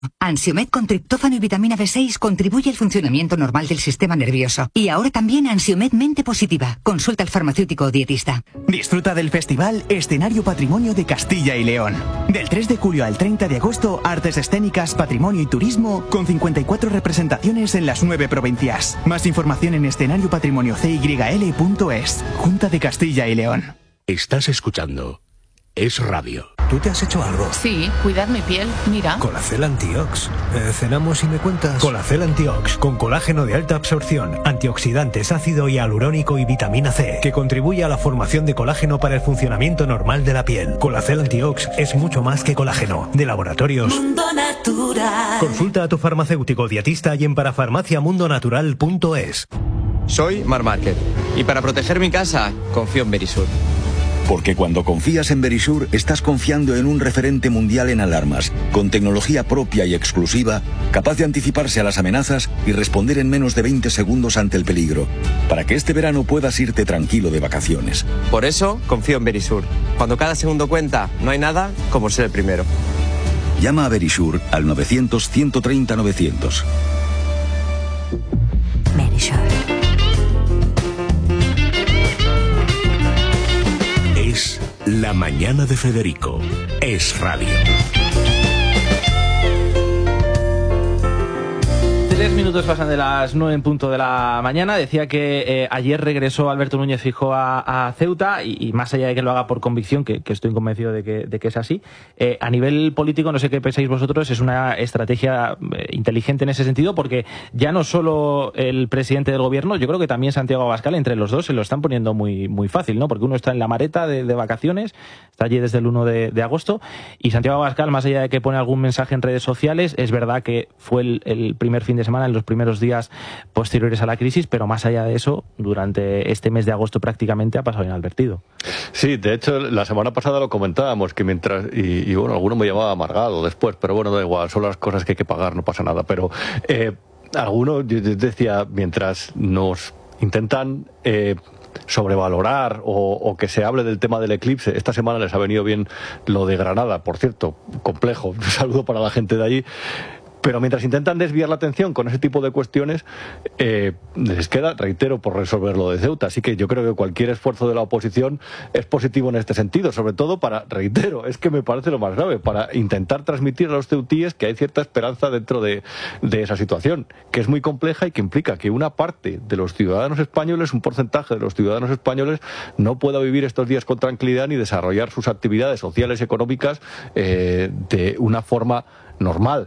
Ansiomed con triptófano y vitamina B6 contribuye al funcionamiento normal del sistema nervioso. Y ahora también Ansiomed Mente Positiva. Consulta al farmacéutico o dietista. Disfruta del festival Escenario Patrimonio de Castilla y León. Del 3 de julio al 30 de agosto, artes escénicas, patrimonio y turismo, con 54 representaciones en las 9 provincias. Más información en escenariopatrimoniocyl.es. Junta de Castilla y León. Estás escuchando Es Radio. ¿Tú te has hecho algo? Sí, cuidar mi piel, mira. Colacel Antiox. Cenamos y me cuentas. Colacel Antiox, con colágeno de alta absorción, antioxidantes, ácido hialurónico y vitamina C, que contribuye a la formación de colágeno para el funcionamiento normal de la piel. Colacel Antiox es mucho más que colágeno. De Laboratorios Mundo Natural. Consulta a tu farmacéutico dietista y en parafarmaciamundonatural.es. Soy Marc Márquez y para proteger mi casa confío en Verisur. Porque cuando confías en Verisur, estás confiando en un referente mundial en alarmas, con tecnología propia y exclusiva, capaz de anticiparse a las amenazas y responder en menos de 20 segundos ante el peligro, para que este verano puedas irte tranquilo de vacaciones. Por eso confío en Verisur. Cuando cada segundo cuenta, no hay nada como ser el primero. Llama a Verisur al 900-130-900. Verisur. Es La Mañana de Federico. Es Radio. 3 minutos pasan de las 9 en punto de la mañana. Decía que ayer regresó Alberto Núñez Feijóo a Ceuta y más allá de que lo haga por convicción, que estoy convencido de que es así, a nivel político, no sé qué pensáis vosotros, es una estrategia inteligente en ese sentido, porque ya no solo el presidente del gobierno, yo creo que también Santiago Abascal, entre los dos se lo están poniendo muy, muy fácil, ¿no? Porque uno está en la Mareta de vacaciones, está allí desde el 1 de agosto, y Santiago Abascal, más allá de que pone algún mensaje en redes sociales, es verdad que fue el primer fin de semana, en los primeros días posteriores a la crisis, pero más allá de eso, durante este mes de agosto prácticamente ha pasado inadvertido. Sí, de hecho, la semana pasada lo comentábamos, que mientras, y bueno, alguno me llamaba amargado después, pero bueno, da igual, son las cosas que hay que pagar, no pasa nada, pero alguno, yo decía, mientras nos intentan sobrevalorar o que se hable del tema del eclipse, esta semana les ha venido bien lo de Granada, por cierto, complejo, un saludo para la gente de allí. Pero mientras intentan desviar la atención con ese tipo de cuestiones, les queda, reitero, por resolver lo de Ceuta. Así que yo creo que cualquier esfuerzo de la oposición es positivo en este sentido, sobre todo para, reitero, es que me parece lo más grave, para intentar transmitir a los ceutíes que hay cierta esperanza dentro de esa situación, que es muy compleja y que implica que una parte de los ciudadanos españoles, un porcentaje de los ciudadanos españoles, no pueda vivir estos días con tranquilidad ni desarrollar sus actividades sociales y económicas de una forma normal.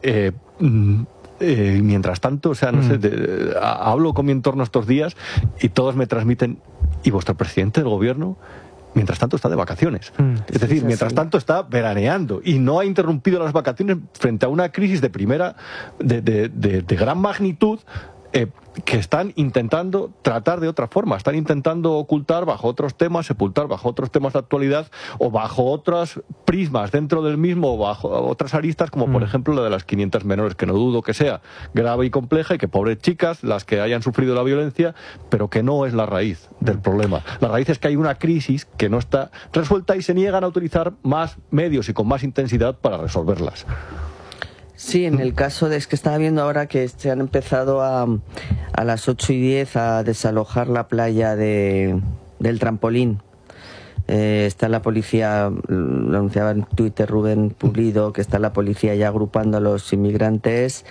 Mientras tanto, o sea, no sé, hablo con mi entorno estos días y todos me transmiten, ¿y vuestro presidente del gobierno? Mientras tanto está de vacaciones. Es decir, mientras tanto está veraneando y no ha interrumpido las vacaciones frente a una crisis de gran magnitud, que están intentando tratar de otra forma, están intentando ocultar bajo otros temas, sepultar bajo otros temas de actualidad o bajo otros prismas dentro del mismo o bajo otras aristas, como por ejemplo la de las 500 menores, que no dudo que sea grave y compleja y que pobres chicas, las que hayan sufrido la violencia, pero que no es la raíz del problema. La raíz es que hay una crisis que no está resuelta y se niegan a utilizar más medios y con más intensidad para resolverlas. Sí, en el caso de, es que estaba viendo ahora que se han empezado a las 8:10 a desalojar la playa del Trampolín. Está la policía, lo anunciaba en Twitter Rubén Pulido, que está la policía ya agrupando a los inmigrantes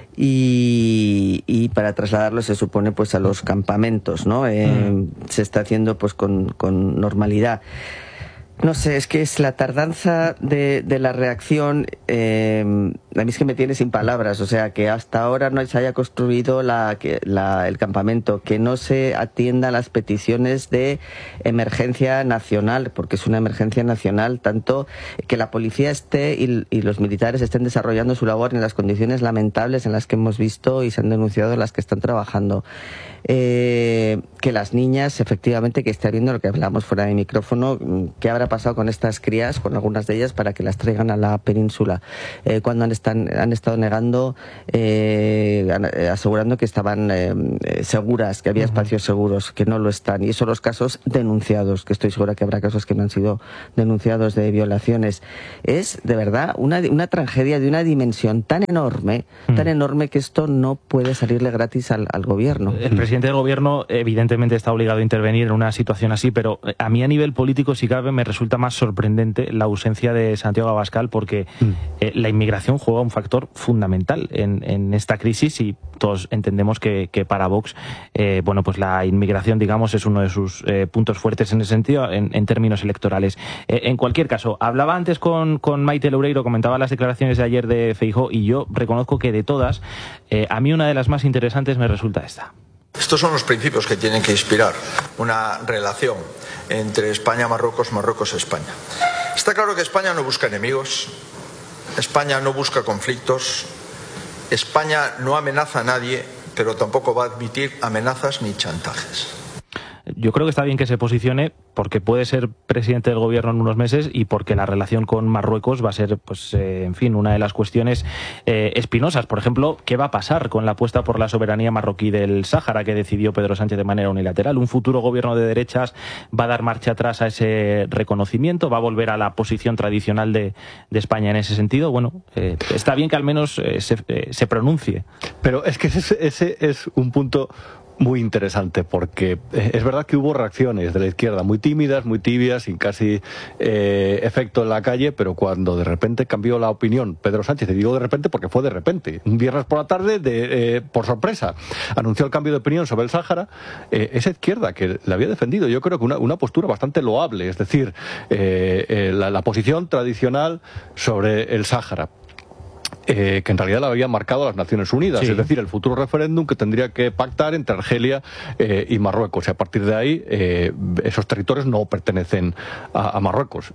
y para trasladarlos se supone pues a los campamentos, ¿no? Se está haciendo pues con normalidad. No sé, es que es la tardanza de la reacción, a mí es que me tiene sin palabras, o sea, que hasta ahora no se haya construido el campamento, que no se atienda a las peticiones de emergencia nacional, porque es una emergencia nacional, tanto que la policía esté y los militares estén desarrollando su labor en las condiciones lamentables en las que hemos visto y se han denunciado en las que están trabajando. Que las niñas, efectivamente, que esté habiendo lo que hablamos fuera de micrófono, que habrá habrá pasado con estas crías, con algunas de ellas, para que las traigan a la península, cuando han estado negando, asegurando que estaban seguras, que había espacios seguros, que no lo están. Y esos son los casos denunciados, que estoy segura que habrá casos que no han sido denunciados de violaciones. Es, de verdad, una tragedia de una dimensión tan enorme que esto no puede salirle gratis al gobierno. El presidente del gobierno evidentemente está obligado a intervenir en una situación así, pero a mí a nivel político, si cabe, me resulta más sorprendente la ausencia de Santiago Abascal, porque la inmigración juega un factor fundamental en esta crisis, y todos entendemos que para Vox, bueno, pues la inmigración, digamos, es uno de sus puntos fuertes en ese sentido, en términos electorales. En cualquier caso, hablaba antes con Maite Loureiro, comentaba las declaraciones de ayer de Feijóo, y yo reconozco que de todas, a mí una de las más interesantes me resulta esta. Estos son los principios que tienen que inspirar una relación entre España, Marruecos, Marruecos, España. Está claro que España no busca enemigos, España no busca conflictos, España no amenaza a nadie, pero tampoco va a admitir amenazas ni chantajes. Yo creo que está bien que se posicione, porque puede ser presidente del gobierno en unos meses, y porque la relación con Marruecos va a ser, pues, en fin, una de las cuestiones espinosas. Por ejemplo, ¿qué va a pasar con la apuesta por la soberanía marroquí del Sáhara que decidió Pedro Sánchez de manera unilateral? ¿Un futuro gobierno de derechas va a dar marcha atrás a ese reconocimiento? ¿Va a volver a la posición tradicional de España en ese sentido? Bueno, está bien que al menos se pronuncie. Pero es que ese es un punto muy interesante, porque es verdad que hubo reacciones de la izquierda muy tímidas, muy tibias, sin casi efecto en la calle, pero cuando de repente cambió la opinión Pedro Sánchez, y digo de repente porque fue de repente, un viernes por la tarde, por sorpresa, anunció el cambio de opinión sobre el Sáhara, esa izquierda que la había defendido, yo creo que una postura bastante loable, es decir, la posición tradicional sobre el Sáhara, que en realidad la habían marcado las Naciones Unidas, sí. Es decir, el futuro referéndum que tendría que pactar entre Argelia y Marruecos, y a partir de ahí esos territorios no pertenecen a Marruecos.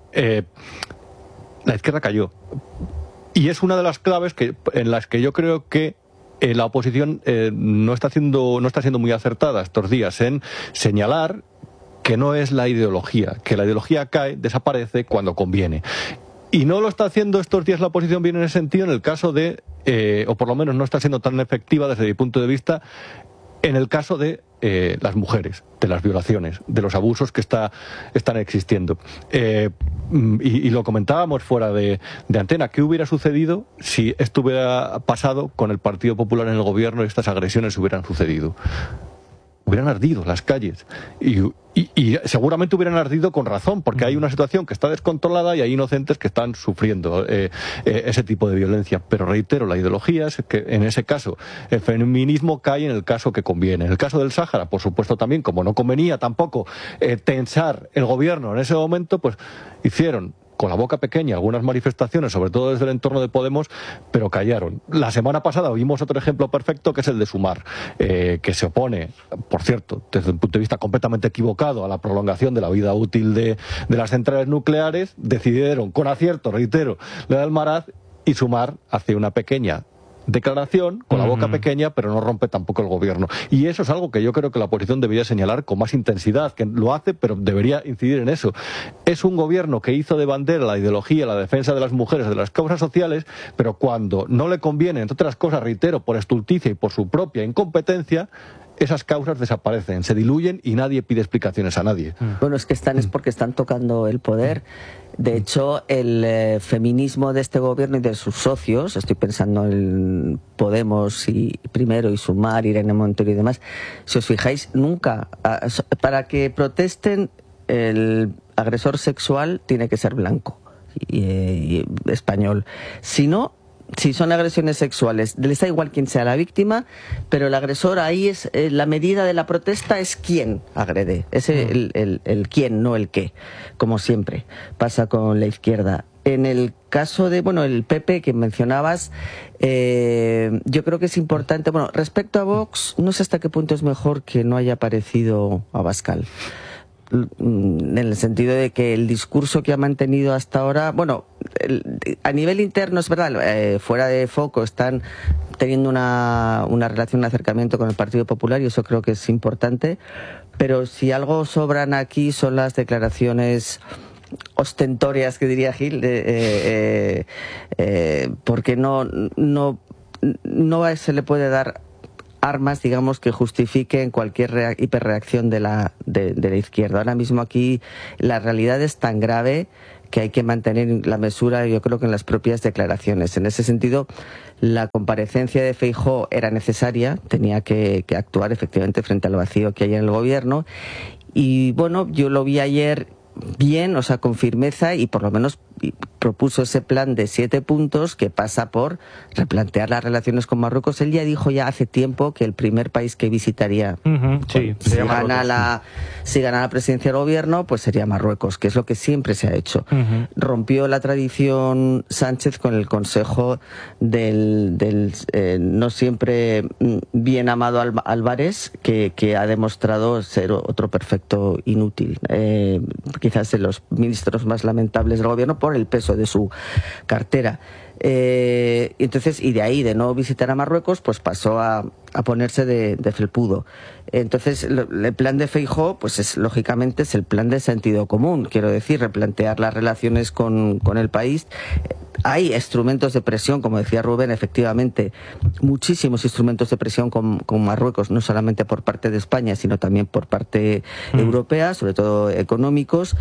La izquierda cayó, y es una de las claves en las que yo creo que la oposición no está siendo muy acertada estos días en señalar que no es la ideología, que la ideología cae, desaparece cuando conviene. Y no lo está haciendo estos días la oposición bien en ese sentido, en el caso de, o por lo menos no está siendo tan efectiva desde mi punto de vista, en el caso de las mujeres, de las violaciones, de los abusos que están existiendo. Y lo comentábamos fuera de antena, ¿qué hubiera sucedido si esto hubiera pasado con el Partido Popular en el gobierno y estas agresiones hubieran sucedido? Hubieran ardido las calles, y seguramente hubieran ardido con razón, porque hay una situación que está descontrolada y hay inocentes que están sufriendo ese tipo de violencia. Pero reitero, la ideología es que en ese caso el feminismo cae en el caso que conviene. En el caso del Sáhara, por supuesto, también, como no convenía tampoco tensar el gobierno en ese momento, pues hicieron con la boca pequeña algunas manifestaciones, sobre todo desde el entorno de Podemos, pero callaron. La semana pasada vimos otro ejemplo perfecto, que es el de Sumar, que se opone, por cierto, desde un punto de vista completamente equivocado, a la prolongación de la vida útil de las centrales nucleares. Decidieron, con acierto, reitero, le da el Maraz, y Sumar hace una pequeña declaración con la boca pequeña, pero no rompe tampoco el gobierno. Y eso es algo que yo creo que la oposición debería señalar con más intensidad, que lo hace, pero debería incidir en eso. Es un gobierno que hizo de bandera la ideología, la defensa de las mujeres, de las causas sociales, pero cuando no le conviene, entre otras cosas, reitero, por estulticia y por su propia incompetencia, esas causas desaparecen, se diluyen y nadie pide explicaciones a nadie. Bueno, es porque están tocando el poder. De hecho, el feminismo de este gobierno y de sus socios, estoy pensando en Podemos y Primero y Sumar, Irene Montero y demás, si os fijáis, nunca, para que protesten, el agresor sexual tiene que ser blanco y español. Si no, si son agresiones sexuales, les da igual quién sea la víctima, pero el agresor ahí es, la medida de la protesta es quién agrede, es el quién, no el qué, como siempre pasa con la izquierda. En el caso de, el PP que mencionabas, yo creo que es importante, respecto a Vox, no sé hasta qué punto es mejor que no haya aparecido Abascal, en el sentido de que el discurso que ha mantenido hasta ahora, a nivel interno es verdad, fuera de foco están teniendo una relación, un acercamiento con el Partido Popular, y eso creo que es importante, pero si algo sobran aquí son las declaraciones ostentorias, que diría Gil, porque no se le puede dar armas, digamos, que justifiquen cualquier hiperreacción de la izquierda. Ahora mismo aquí la realidad es tan grave que hay que mantener la mesura, yo creo que en las propias declaraciones. En ese sentido, la comparecencia de Feijóo era necesaria, tenía que actuar efectivamente frente al vacío que hay en el gobierno. Y bueno, yo lo vi ayer bien, o sea, con firmeza, y por lo menos propuso ese plan de 7 puntos que pasa por replantear las relaciones con Marruecos. Él ya dijo ya hace tiempo que el primer país que visitaría, si gana la presidencia del gobierno, pues sería Marruecos, que es lo que siempre se ha hecho. Rompió la tradición Sánchez con el consejo del no siempre bien amado Álvarez, que ha demostrado ser otro perfecto inútil. Quizás de los ministros más lamentables del gobierno por el peso de su cartera. Entonces, y de ahí, de no visitar a Marruecos, pues pasó a ponerse de felpudo. Entonces, el plan de Feijóo, pues lógicamente es el plan de sentido común, quiero decir, replantear las relaciones con el país. Hay instrumentos de presión, como decía Rubén, efectivamente, muchísimos instrumentos de presión con Marruecos, no solamente por parte de España, sino también por parte europea, sobre todo económicos,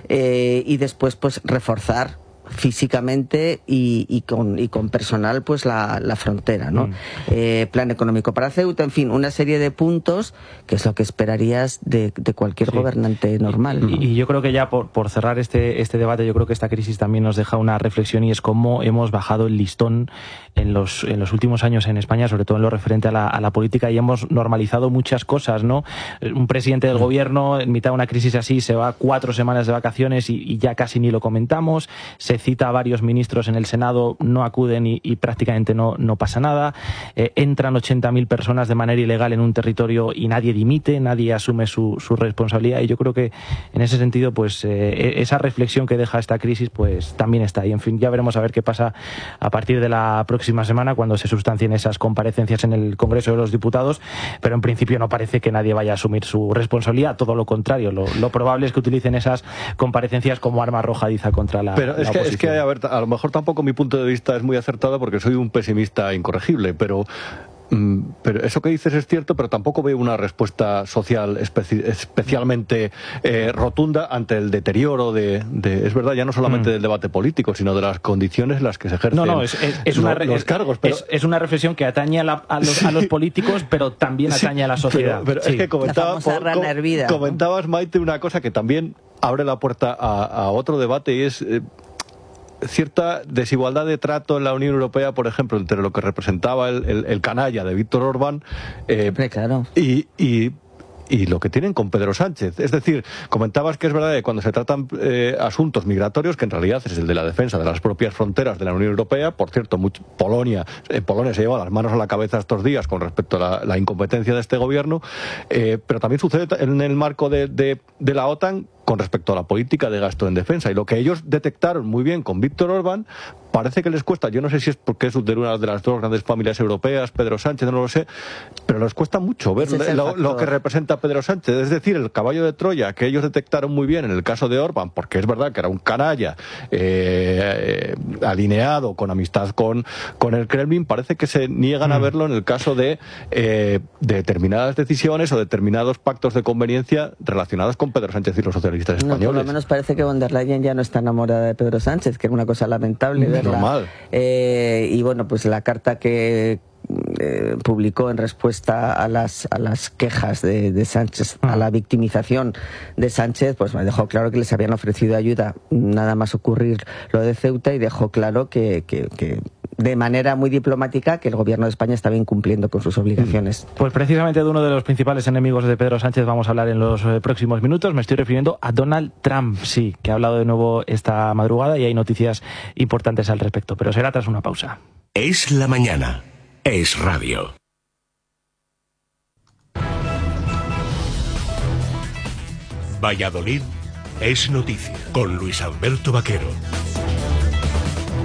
y después pues reforzar físicamente y con personal pues la frontera, ¿no? Plan económico para Ceuta, en fin, una serie de puntos que es lo que esperarías de cualquier gobernante normal, ¿no? Y yo creo que ya por cerrar este debate, yo creo que esta crisis también nos deja una reflexión, y es cómo hemos bajado el listón en los últimos años en España, sobre todo en lo referente a la política, y hemos normalizado muchas cosas, ¿no? Un presidente del gobierno en mitad de una crisis así se va 4 semanas de vacaciones y ya casi ni lo comentamos. Se cita a varios ministros en el Senado, no acuden y prácticamente no pasa nada. Entran 80.000 personas de manera ilegal en un territorio y nadie dimite, nadie asume su responsabilidad, y yo creo que en ese sentido pues esa reflexión que deja esta crisis pues también está ahí. En fin, ya veremos a ver qué pasa a partir de la próxima semana, cuando se sustancien esas comparecencias en el Congreso de los Diputados, pero en principio no parece que nadie vaya a asumir su responsabilidad, todo lo contrario. Lo probable es que utilicen esas comparecencias como arma arrojadiza contra la oposición. Es que, a ver, a lo mejor tampoco mi punto de vista es muy acertado porque soy un pesimista incorregible, pero eso que dices es cierto, pero tampoco veo una respuesta social especialmente rotunda ante el deterioro es verdad, ya no solamente del debate político, sino de las condiciones en las que se ejercen los cargos. Pero es una reflexión que atañe a los políticos, pero también atañe a la sociedad. Pero es que comentabas, Maite, una cosa que también abre la puerta a otro debate, y es cierta desigualdad de trato en la Unión Europea, por ejemplo, entre lo que representaba el canalla de Víctor Orbán y lo que tienen con Pedro Sánchez. Es decir, comentabas que es verdad que cuando se tratan asuntos migratorios, que en realidad es el de la defensa de las propias fronteras de la Unión Europea, por cierto, en Polonia se lleva las manos a la cabeza estos días con respecto a la incompetencia de este gobierno, pero también sucede en el marco de la OTAN con respecto a la política de gasto en defensa. Y lo que ellos detectaron muy bien con Víctor Orbán, parece que les cuesta, yo no sé si es porque es de una de las 2 grandes familias europeas, Pedro Sánchez, no lo sé, pero les cuesta mucho ver lo que representa Pedro Sánchez. Es decir, el caballo de Troya que ellos detectaron muy bien en el caso de Orbán, porque es verdad que era un canalla alineado con amistad con el Kremlin, parece que se niegan a verlo en el caso de determinadas decisiones o determinados pactos de conveniencia relacionados con Pedro Sánchez y los socialistas españoles. No, por lo menos parece que von der Leyen ya no está enamorada de Pedro Sánchez, que era una cosa lamentable verla. Normal. Y bueno, pues la carta que publicó en respuesta a las quejas de Sánchez, a la victimización de Sánchez, pues me dejó claro que les habían ofrecido ayuda nada más ocurrir lo de Ceuta, y dejó claro que de manera muy diplomática que el gobierno de España estaba incumpliendo con sus obligaciones. Pues precisamente de uno de los principales enemigos de Pedro Sánchez vamos a hablar en los próximos minutos. Me estoy refiriendo a Donald Trump, sí, que ha hablado de nuevo esta madrugada y hay noticias importantes al respecto, pero será tras una pausa. Es la mañana. Es radio. Valladolid es noticia con Luis Alberto Vaquero.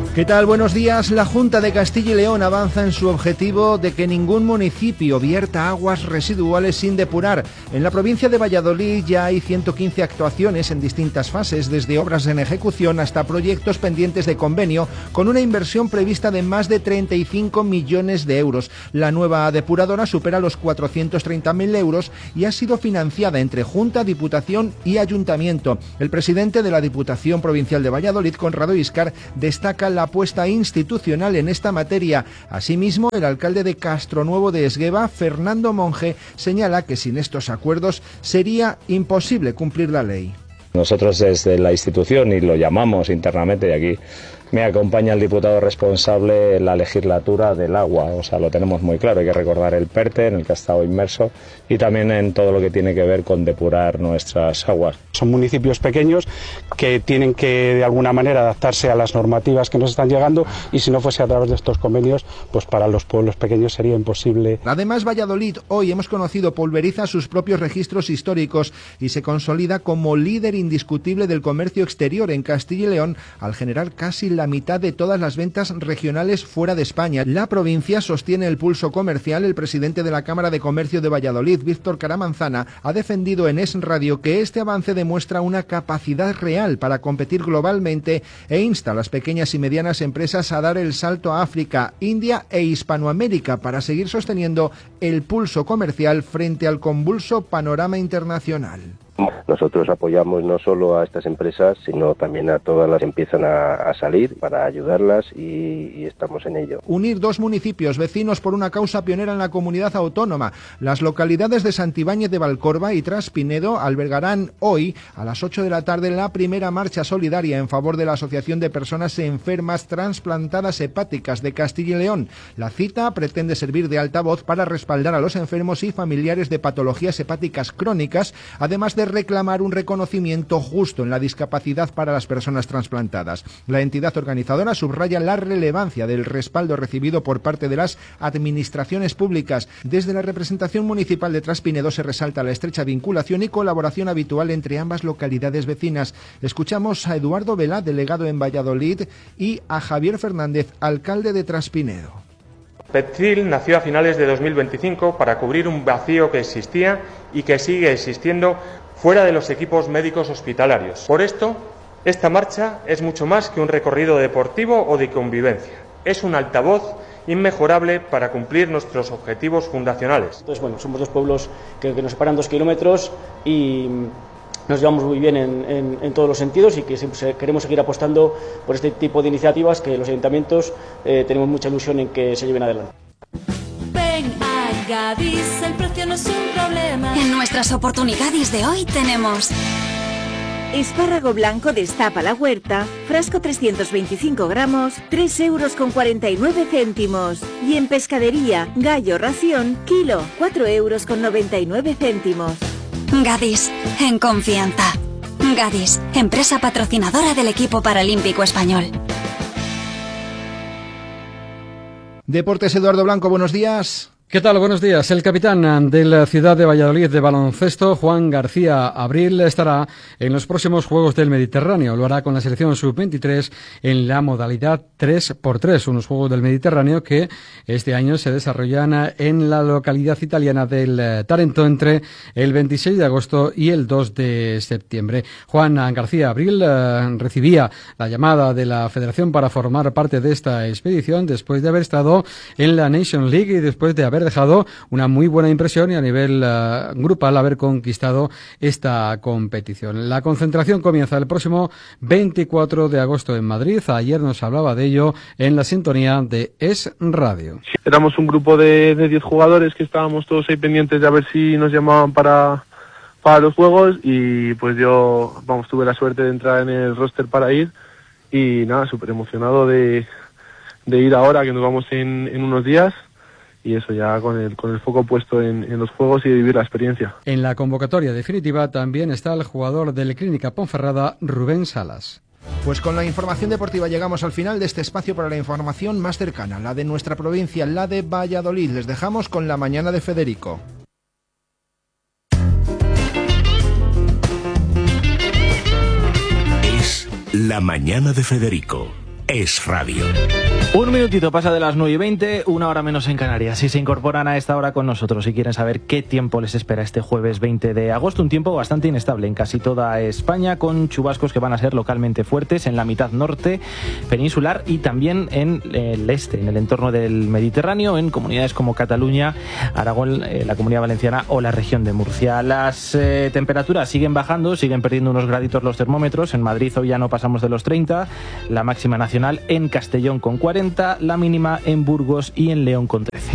¿Qué tal? Buenos días. La Junta de Castilla y León avanza en su objetivo de que ningún municipio vierta aguas residuales sin depurar. En la provincia de Valladolid ya hay 115 actuaciones en distintas fases, desde obras en ejecución hasta proyectos pendientes de convenio, con una inversión prevista de más de 35 millones de euros. La nueva depuradora supera los 430.000 euros y ha sido financiada entre Junta, Diputación y Ayuntamiento. El presidente de la Diputación Provincial de Valladolid, Conrado Íscar, destaca la apuesta institucional en esta materia. Asimismo, el alcalde de Castronuevo de Esgueva, Fernando Monge, señala que sin estos acuerdos sería imposible cumplir la ley. Nosotros desde la institución, y lo llamamos internamente, y aquí me acompaña el diputado responsable en la legislatura del agua, o sea, lo tenemos muy claro, hay que recordar el PERTE en el que ha estado inmerso y también en todo lo que tiene que ver con depurar nuestras aguas. Son municipios pequeños que tienen que de alguna manera adaptarse a las normativas que nos están llegando, y si no fuese a través de estos convenios, pues para los pueblos pequeños sería imposible. Además, Valladolid, hoy hemos conocido, pulveriza sus propios registros históricos y se consolida como líder indiscutible del comercio exterior en Castilla y León al generar casi la mitad de todas las ventas regionales fuera de España. La provincia sostiene el pulso comercial. El presidente de la Cámara de Comercio de Valladolid, Víctor Caramanzana, ha defendido en Es Radio que este avance demuestra una capacidad real para competir globalmente e insta a las pequeñas y medianas empresas a dar el salto a África, India e Hispanoamérica para seguir sosteniendo el pulso comercial frente al convulso panorama internacional. Nosotros apoyamos no solo a estas empresas, sino también a todas las que empiezan a salir para ayudarlas y estamos en ello. Unir dos municipios vecinos por una causa pionera en la comunidad autónoma. Las localidades de Santibáñez de Valcorba y Traspinedo albergarán hoy a las 8 de la tarde la primera marcha solidaria en favor de la Asociación de Personas Enfermas Transplantadas Hepáticas de Castilla y León. La cita pretende servir de altavoz para respaldar a los enfermos y familiares de patologías hepáticas crónicas, además de reclamar un reconocimiento justo en la discapacidad para las personas trasplantadas. La entidad organizadora subraya la relevancia del respaldo recibido por parte de las administraciones públicas. Desde la representación municipal de Traspinedo se resalta la estrecha vinculación y colaboración habitual entre ambas localidades vecinas. Escuchamos a Eduardo Vela, delegado en Valladolid, y a Javier Fernández, alcalde de Traspinedo. PETCIL nació a finales de 2025 para cubrir un vacío que existía y que sigue existiendo fuera de los equipos médicos hospitalarios. Por esto, esta marcha es mucho más que un recorrido deportivo o de convivencia. Es un altavoz inmejorable para cumplir nuestros objetivos fundacionales. Entonces, bueno, somos dos pueblos que nos separan 2 kilómetros y nos llevamos muy bien en todos los sentidos, y que queremos seguir apostando por este tipo de iniciativas que los ayuntamientos tenemos mucha ilusión en que se lleven adelante. Ven a Gadis, el precio no es un problema. En nuestras oportunidades de hoy tenemos espárrago blanco destapa la huerta, frasco 325 gramos, 3,49 €. Y en pescadería, gallo ración, kilo, 4,99 €. Gadis, en confianza. Gadis, empresa patrocinadora del equipo paralímpico español. Deportes, Eduardo Blanco, buenos días. ¿Qué tal? Buenos días. El capitán de la ciudad de Valladolid de baloncesto, Juan García Abril, estará en los próximos Juegos del Mediterráneo. Lo hará con la selección sub-23 en la modalidad 3x3, unos Juegos del Mediterráneo que este año se desarrollan en la localidad italiana del Tarento entre el 26 de agosto y el 2 de septiembre. Juan García Abril recibía la llamada de la Federación para formar parte de esta expedición después de haber estado en la Nation League y después de haber dejado una muy buena impresión y a nivel grupal haber conquistado esta competición. La concentración comienza el próximo 24 de agosto en Madrid. Ayer nos hablaba de ello en la sintonía de Es Radio. Éramos un grupo de 10 jugadores que estábamos todos ahí pendientes de a ver si nos llamaban para los juegos, y pues yo, tuve la suerte de entrar en el roster para ir, y nada, súper emocionado de ir ahora, que nos vamos en unos días. Y eso ya con el foco puesto en los juegos y de vivir la experiencia. En la convocatoria definitiva también está el jugador del Clínica Ponferrada, Rubén Salas. Pues con la información deportiva llegamos al final de este espacio para la información más cercana, la de nuestra provincia, la de Valladolid. Les dejamos con la mañana de Federico. Es la mañana de Federico. es radio. Un minutito pasa de las 9:20, una hora menos en Canarias. Si se incorporan a esta hora con nosotros y quieren saber qué tiempo les espera este jueves 20 de agosto, un tiempo bastante inestable en casi toda España, con chubascos que van a ser localmente fuertes en la mitad norte peninsular y también en el este, en el entorno del Mediterráneo, en comunidades como Cataluña, Aragón, la Comunidad Valenciana o la región de Murcia. Las temperaturas siguen bajando, siguen perdiendo unos graditos los termómetros. En Madrid hoy ya no pasamos de los 30, la máxima nacional en Castellón con 40, la mínima en Burgos y en León con 13.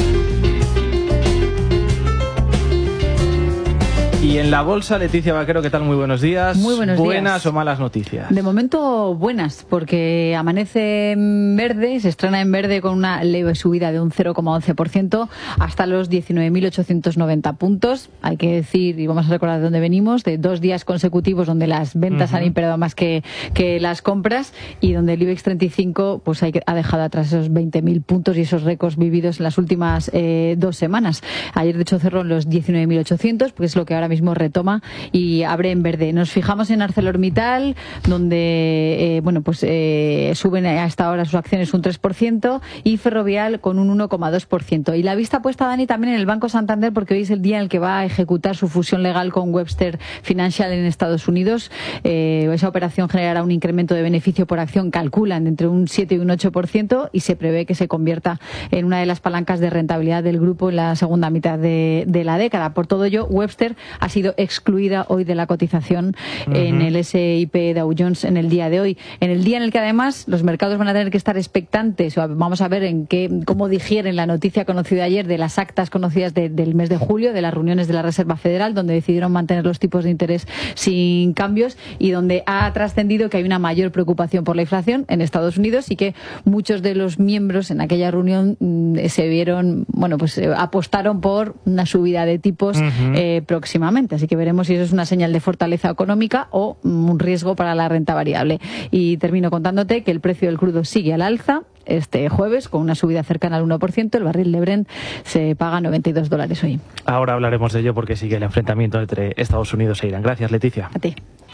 Y en la bolsa, Leticia Vaquero, ¿qué tal? Muy buenos días. Muy buenos días. ¿Buenas o malas noticias? De momento buenas, porque amanece en verde, se estrena en verde con una leve subida de un 0,11% hasta los 19.890 puntos. Hay que decir, y vamos a recordar de dónde venimos, de 2 días consecutivos donde las ventas han imperado más que las compras y donde el IBEX 35 pues ha dejado atrás esos 20.000 puntos y esos récords vividos en las últimas 2 semanas. Ayer, de hecho, cerró en los 19.800, porque es lo que ahora mismo retoma y abre en verde. Nos fijamos en ArcelorMittal, donde suben a esta hora sus acciones un 3% y Ferrovial con un 1,2%. Y la vista puesta, Dani, también en el Banco Santander, porque hoy es el día en el que va a ejecutar su fusión legal con Webster Financial en Estados Unidos. Esa operación generará un incremento de beneficio por acción, calculan, entre un 7 y un 8%, y se prevé que se convierta en una de las palancas de rentabilidad del grupo en la segunda mitad de la década. Por todo ello, Webster ha sido excluida hoy de la cotización en el S&P Dow Jones en el día de hoy. En el día en el que además los mercados van a tener que estar expectantes, vamos a ver cómo digieren la noticia conocida ayer de las actas conocidas del mes de julio, de las reuniones de la Reserva Federal, donde decidieron mantener los tipos de interés sin cambios y donde ha trascendido que hay una mayor preocupación por la inflación en Estados Unidos y que muchos de los miembros en aquella reunión se vieron, apostaron por una subida de tipos próximamente. Así que veremos si eso es una señal de fortaleza económica o un riesgo para la renta variable. Y termino contándote que el precio del crudo sigue al alza este jueves con una subida cercana al 1%. El barril de Brent se paga $92 hoy. Ahora hablaremos de ello porque sigue el enfrentamiento entre Estados Unidos e Irán. Gracias, Leticia. A ti.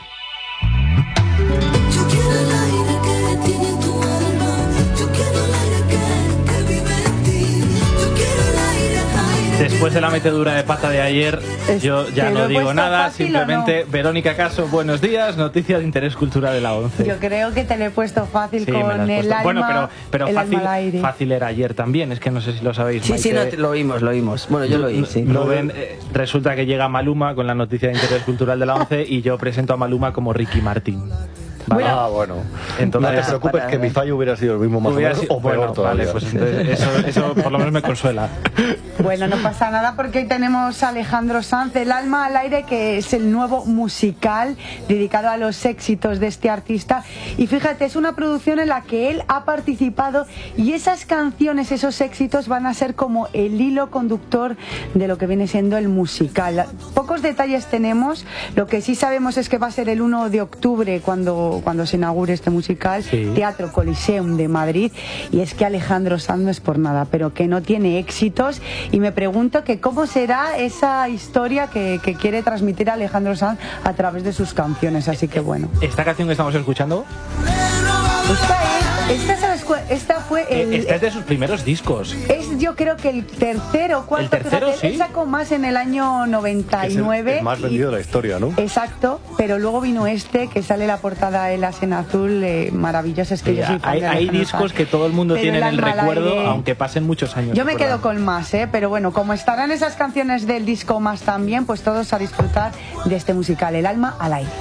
Después de la metedura de pata de ayer, yo ya no digo nada, simplemente, Verónica Caso, buenos días, noticia de interés cultural de la 11. Yo creo que te lo he puesto fácil con el alma, bueno, pero el fácil, alma al aire. Fácil era ayer también, es que no sé si lo sabéis. Sí, lo oímos. Bueno, yo lo oí, sí. Lo ven, resulta que llega Maluma con la noticia de interés cultural de la 11 y yo presento a Maluma como Ricky Martin. Vale. Bueno. Entonces, no te preocupes que mi fallo hubiera sido el mismo más o menos, o peor todavía. Vale, pues entonces eso por lo menos me consuela. Bueno, no pasa nada porque hoy tenemos a Alejandro Sanz, El alma al aire, que es el nuevo musical dedicado a los éxitos de este artista. Y fíjate, es una producción en la que él ha participado y esas canciones, esos éxitos van a ser como el hilo conductor de lo que viene siendo el musical. Pocos detalles tenemos, lo que sí sabemos es que va a ser el 1 de octubre cuando se inaugure este musical, Teatro Coliseum de Madrid, y es que Alejandro Sanz no es por nada, pero que no tiene éxitos, y me pregunto que cómo será esa historia que quiere transmitir Alejandro Sanz a través de sus canciones, así que bueno. ¿Esta canción que estamos escuchando? Esta fue esta es de sus primeros discos. Es, yo creo que el tercero o cuarto. ¿El tercero? Fíjate, él sacó más en el año 99. El más vendido de la historia, ¿no? Exacto, pero luego vino que sale la portada de las en azul, maravillosa. Es que yo soy fan de hay discos que todo el mundo tiene en el recuerdo, aunque pasen muchos años. Yo me quedo con más, pero bueno, como estarán esas canciones del disco más también, pues todos a disfrutar de este musical, El alma al aire.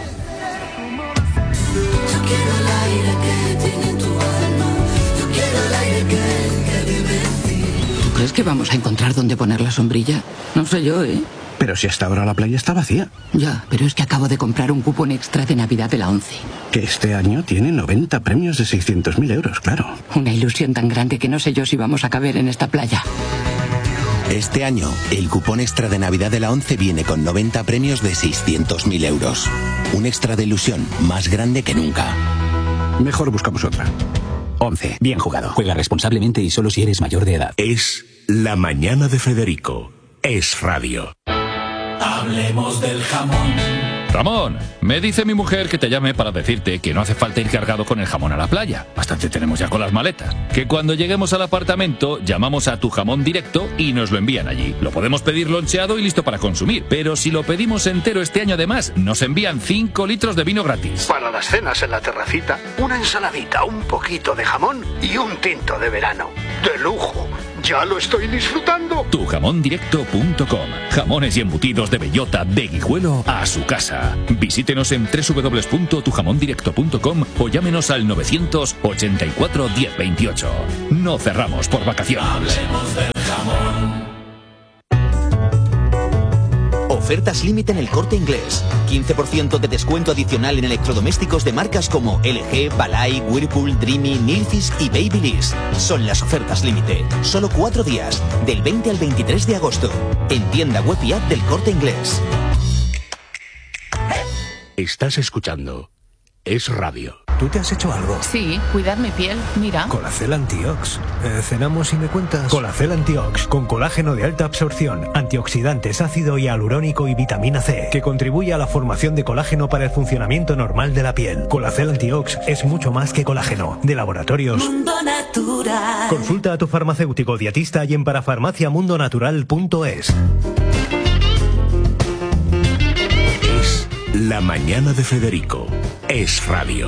¿Tú crees que vamos a encontrar dónde poner la sombrilla? No sé yo, ¿eh? Pero si hasta ahora la playa está vacía. Ya, pero es que acabo de comprar un cupón extra de Navidad de la 11. Que este año tiene 90 premios de 600.000 euros, claro. Una ilusión tan grande que no sé yo si vamos a caber en esta playa. Este año, el cupón extra de Navidad de la 11 viene con 90 premios de 600.000 euros. Un extra de ilusión más grande que nunca. Mejor buscamos otra. 11. Bien jugado. Juega responsablemente y solo si eres mayor de edad. Es La Mañana de Federico. Es radio. Hablemos del jamón. Ramón, me dice mi mujer que te llame para decirte que no hace falta ir cargado con el jamón a la playa. Bastante tenemos ya con las maletas. Que cuando lleguemos al apartamento, llamamos a Tu Jamón Directo y nos lo envían allí. Lo podemos pedir loncheado y listo para consumir. Pero si lo pedimos entero este año además, nos envían 5 litros de vino gratis. Para las cenas en la terracita, una ensaladita, un poquito de jamón y un tinto de verano. ¡De lujo! ¡Ya lo estoy disfrutando! Tujamondirecto.com. Jamones y embutidos de bellota, de Guijuelo a su casa. Visítenos en www.tujamondirecto.com o llámenos al 984 1028. No cerramos por vacaciones. Hablemos del jamón. Ofertas límite en El Corte Inglés. 15% de descuento adicional en electrodomésticos de marcas como LG, Balay, Whirlpool, Dreamy, Nilfisk y Babyliss. Son las ofertas límite. Solo 4 días, del 20 al 23 de agosto. En tienda web y app del Corte Inglés. Estás escuchando Es Radio. ¿Tú te has hecho algo? Sí, cuidar mi piel, mira. Colacel Antiox. ¿Cenamos y me cuentas? Colacel Antiox, con colágeno de alta absorción, antioxidantes, ácido hialurónico y vitamina C, que contribuye a la formación de colágeno para el funcionamiento normal de la piel. Colacel Antiox es mucho más que colágeno. De Laboratorios Mundo Natural. Consulta a tu farmacéutico dietista y en parafarmaciamundonatural.es. Es La Mañana de Federico. Es Radio.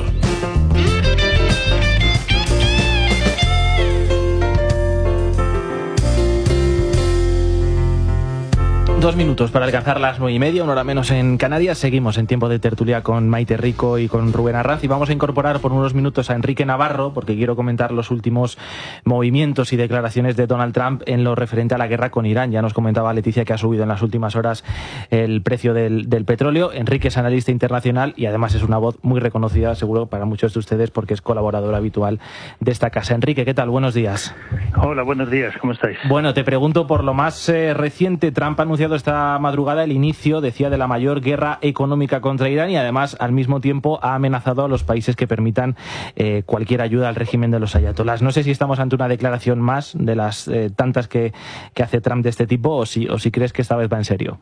Dos minutos para alcanzar las 9:30, una hora menos en Canarias. Seguimos en tiempo de tertulia con Maite Rico y con Rubén Arranz, y vamos a incorporar por unos minutos a Enrique Navarro, porque quiero comentar los últimos movimientos y declaraciones de Donald Trump en lo referente a la guerra con Irán. Ya nos comentaba Leticia que ha subido en las últimas horas el precio del petróleo. Enrique es analista internacional y además es una voz muy reconocida, seguro, para muchos de ustedes, porque es colaborador habitual de esta casa. Enrique, ¿qué tal? Buenos días. Hola, buenos días. ¿Cómo estáis? Bueno, te pregunto por lo más reciente. Trump ha anunciado esta madrugada el inicio, decía, de la mayor guerra económica contra Irán, y además al mismo tiempo ha amenazado a los países que permitan cualquier ayuda al régimen de los ayatolás. No sé si estamos ante una declaración más de las tantas que hace Trump de este tipo, o si crees que esta vez va en serio.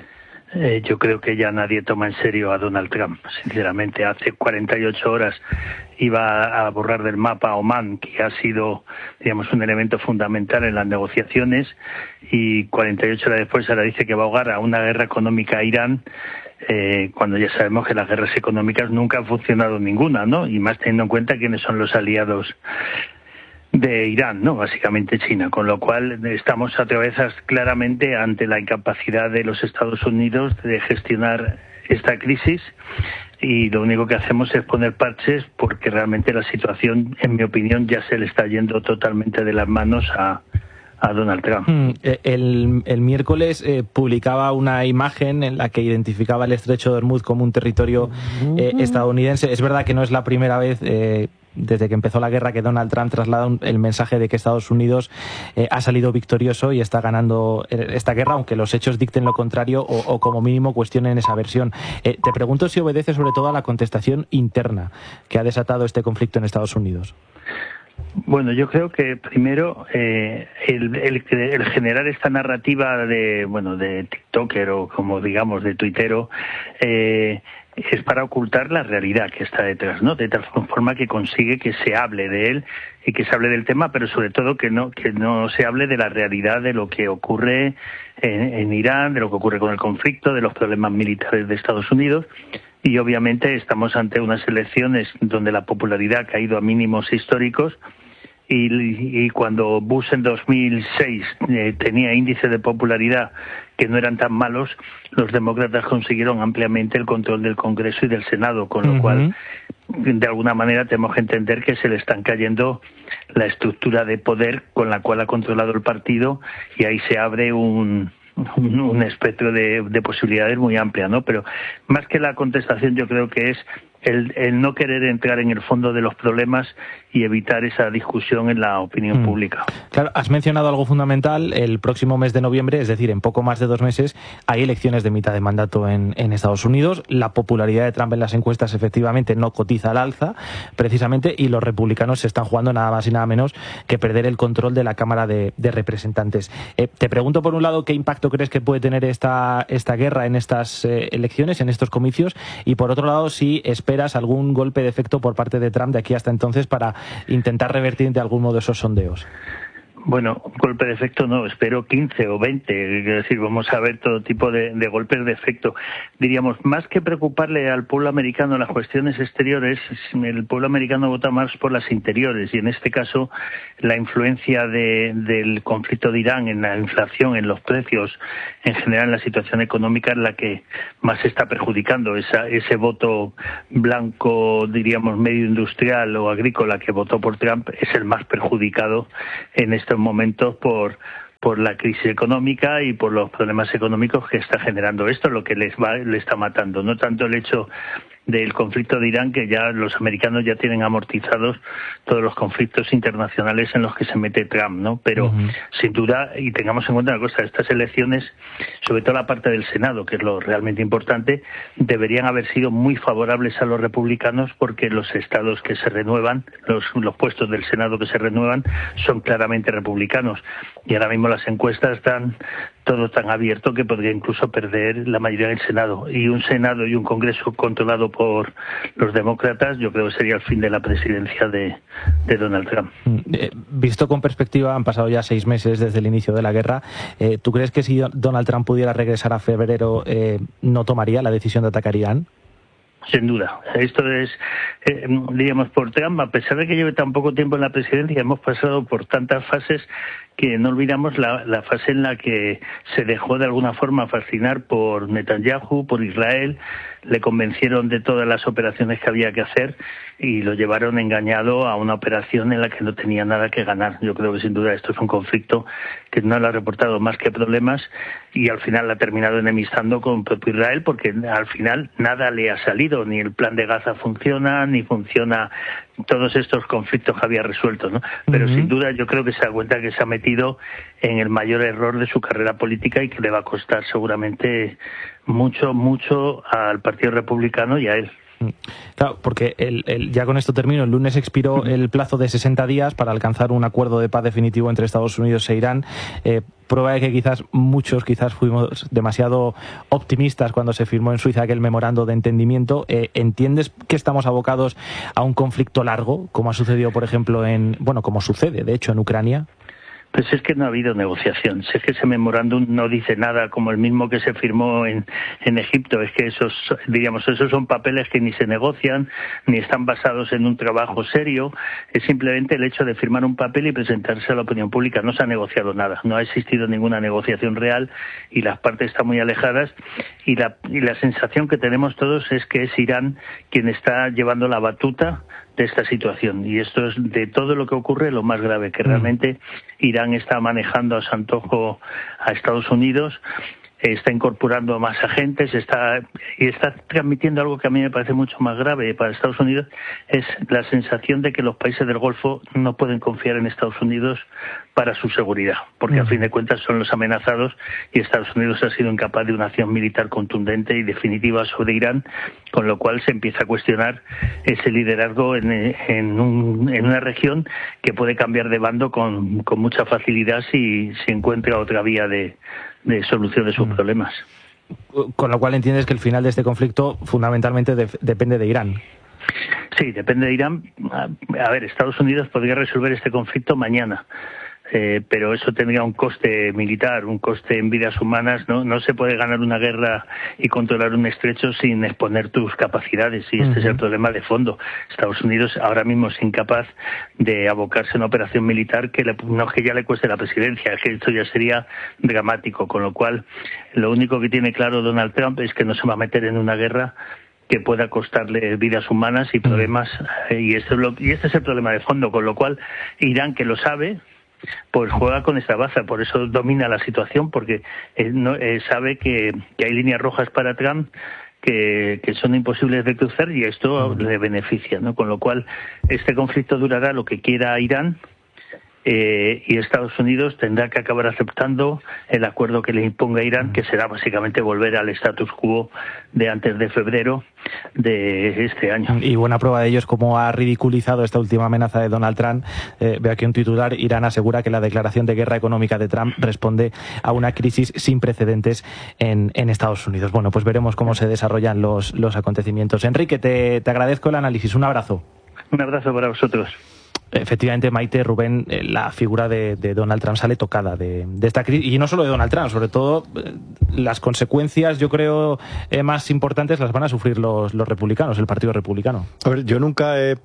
Yo creo que ya nadie toma en serio a Donald Trump, sinceramente. Hace 48 horas iba a borrar del mapa a Omán, que ha sido, digamos, un elemento fundamental en las negociaciones, y 48 horas después ahora dice que va a ahogar a una guerra económica a Irán, cuando ya sabemos que las guerras económicas nunca han funcionado ninguna, ¿no? Y más teniendo en cuenta quiénes son los aliados de Irán, ¿no? Básicamente China, con lo cual estamos otra vez claramente ante la incapacidad de los Estados Unidos de gestionar esta crisis, y lo único que hacemos es poner parches, porque realmente la situación, en mi opinión, ya se le está yendo totalmente de las manos a Donald Trump. El miércoles publicaba una imagen en la que identificaba el estrecho de Hormuz como un territorio estadounidense. Es verdad que no es la primera vez desde que empezó la guerra que Donald Trump traslada el mensaje de que Estados Unidos ha salido victorioso y está ganando esta guerra, aunque los hechos dicten lo contrario o como mínimo cuestionen esa versión. Te pregunto si obedece sobre todo a la contestación interna que ha desatado este conflicto en Estados Unidos. Bueno, yo creo que primero el generar esta narrativa de TikToker, o como digamos de tuitero, es para ocultar la realidad que está detrás, ¿no? De tal forma que consigue que se hable de él y que se hable del tema, pero sobre todo que no se hable de la realidad de lo que ocurre en Irán, de lo que ocurre con el conflicto, de los problemas militares de Estados Unidos. Y obviamente estamos ante unas elecciones donde la popularidad ha caído a mínimos históricos, y cuando Bush en 2006 tenía índices de popularidad que no eran tan malos, los demócratas consiguieron ampliamente el control del Congreso y del Senado, con lo cual, de alguna manera, tenemos que entender que se le están cayendo la estructura de poder con la cual ha controlado el partido, y ahí se abre un espectro de posibilidades muy amplia, ¿no? Pero más que la contestación, yo creo que es el no querer entrar en el fondo de los problemas y evitar esa discusión en la opinión pública. Claro, has mencionado algo fundamental. El próximo mes de noviembre, es decir, en poco más de 2 meses, hay elecciones de mitad de mandato en Estados Unidos. La popularidad de Trump en las encuestas efectivamente no cotiza al alza, precisamente, y los republicanos se están jugando nada más y nada menos que perder el control de la Cámara de Representantes. Te pregunto, por un lado, ¿qué impacto crees que puede tener esta guerra en estas elecciones, en estos comicios? Y por otro lado, si esperas algún golpe de efecto por parte de Trump de aquí hasta entonces para intentar revertir de algún modo esos sondeos. Bueno, golpe de efecto no, espero 15 o 20, es decir, vamos a ver todo tipo de golpes de efecto. Diríamos, más que preocuparle al pueblo americano las cuestiones exteriores, el pueblo americano vota más por las interiores, y en este caso la influencia del conflicto de Irán en la inflación, en los precios, en general en la situación económica, es la que más se está perjudicando. Ese voto blanco, diríamos, medio industrial o agrícola que votó por Trump es el más perjudicado en estos momentos por la crisis económica y por los problemas económicos que está generando esto, lo que le está matando. No tanto el hecho del conflicto de Irán, que ya los americanos ya tienen amortizados todos los conflictos internacionales en los que se mete Trump, ¿no? Pero sin duda, y tengamos en cuenta una cosa, estas elecciones, sobre todo la parte del Senado, que es lo realmente importante, deberían haber sido muy favorables a los republicanos, porque los estados que se renuevan, los puestos del Senado que se renuevan, son claramente republicanos. Y ahora mismo las encuestas están todo tan abierto que podría incluso perder la mayoría del Senado. Y un Senado y un Congreso controlado por los demócratas, yo creo que sería el fin de la presidencia de Donald Trump. Visto con perspectiva, han pasado ya 6 meses desde el inicio de la guerra. ¿Tú crees que si Donald Trump pudiera regresar a febrero, no tomaría la decisión de atacar Irán? Sin duda. Esto es, diríamos, por Trump, a pesar de que lleve tan poco tiempo en la presidencia, hemos pasado por tantas fases que no olvidamos la fase en la que se dejó de alguna forma fascinar por Netanyahu, por Israel, le convencieron de todas las operaciones que había que hacer y lo llevaron engañado a una operación en la que no tenía nada que ganar. Yo creo que sin duda esto es un conflicto que no le ha reportado más que problemas y al final ha terminado enemistando con propio Israel, porque al final nada le ha salido, ni el plan de Gaza funciona, ni funciona todos estos conflictos que había resuelto, ¿no? Pero sin duda yo creo que se da cuenta que se ha metido en el mayor error de su carrera política y que le va a costar seguramente mucho al Partido Republicano y a él. Claro, porque ya con esto termino. El lunes expiró el plazo de 60 días para alcanzar un acuerdo de paz definitivo entre Estados Unidos e Irán. Prueba de que quizás fuimos demasiado optimistas cuando se firmó en Suiza aquel memorando de entendimiento. ¿Entiendes que estamos abocados a un conflicto largo, como ha sucedido, por ejemplo, como sucede, de hecho, en Ucrania? Pues es que no ha habido negociación. Si es que ese memorándum no dice nada como el mismo que se firmó en Egipto. Es que esos son papeles que ni se negocian, ni están basados en un trabajo serio. Es simplemente el hecho de firmar un papel y presentarse a la opinión pública. No se ha negociado nada. No ha existido ninguna negociación real y las partes están muy alejadas. Y la sensación que tenemos todos es que es Irán quien está llevando la batuta de esta situación, y esto es de todo lo que ocurre lo más grave, que realmente Irán está manejando a su antojo a Estados Unidos, está incorporando más agentes, está transmitiendo algo que a mí me parece mucho más grave para Estados Unidos, es la sensación de que los países del Golfo no pueden confiar en Estados Unidos para su seguridad, porque a fin de cuentas son los amenazados y Estados Unidos ha sido incapaz de una acción militar contundente y definitiva sobre Irán, con lo cual se empieza a cuestionar ese liderazgo en una región que puede cambiar de bando con mucha facilidad si encuentra otra vía de solución de sus problemas. Con lo cual entiendes que el final de este conflicto fundamentalmente depende de Irán. Sí, depende de Irán. A ver, Estados Unidos podría resolver este conflicto mañana. Pero eso tendría un coste militar, un coste en vidas humanas. No se puede ganar una guerra y controlar un estrecho sin exponer tus capacidades, y este es el problema de fondo. Estados Unidos ahora mismo es incapaz de abocarse a una operación militar que no es que ya le cueste la presidencia, es que esto ya sería dramático, con lo cual lo único que tiene claro Donald Trump es que no se va a meter en una guerra que pueda costarle vidas humanas y problemas, y este es el problema de fondo, con lo cual Irán, que lo sabe, pues juega con esta baza, por eso domina la situación, porque sabe que hay líneas rojas para Trump que son imposibles de cruzar, y esto le beneficia, ¿no? Con lo cual, este conflicto durará lo que quiera Irán, y Estados Unidos tendrá que acabar aceptando el acuerdo que le imponga Irán, que será básicamente volver al status quo de antes de febrero de este año. Y buena prueba de ello es cómo ha ridiculizado esta última amenaza de Donald Trump. Veo aquí un titular: Irán asegura que la declaración de guerra económica de Trump responde a una crisis sin precedentes en Estados Unidos. Bueno, pues veremos cómo se desarrollan los acontecimientos. Enrique, te agradezco el análisis. Un abrazo. Un abrazo para vosotros. Efectivamente, Maite, Rubén, la figura de Donald Trump sale tocada de esta crisis, y no solo de Donald Trump, sobre todo las consecuencias, yo creo, más importantes las van a sufrir los republicanos, el Partido Republicano. A ver, yo nunca he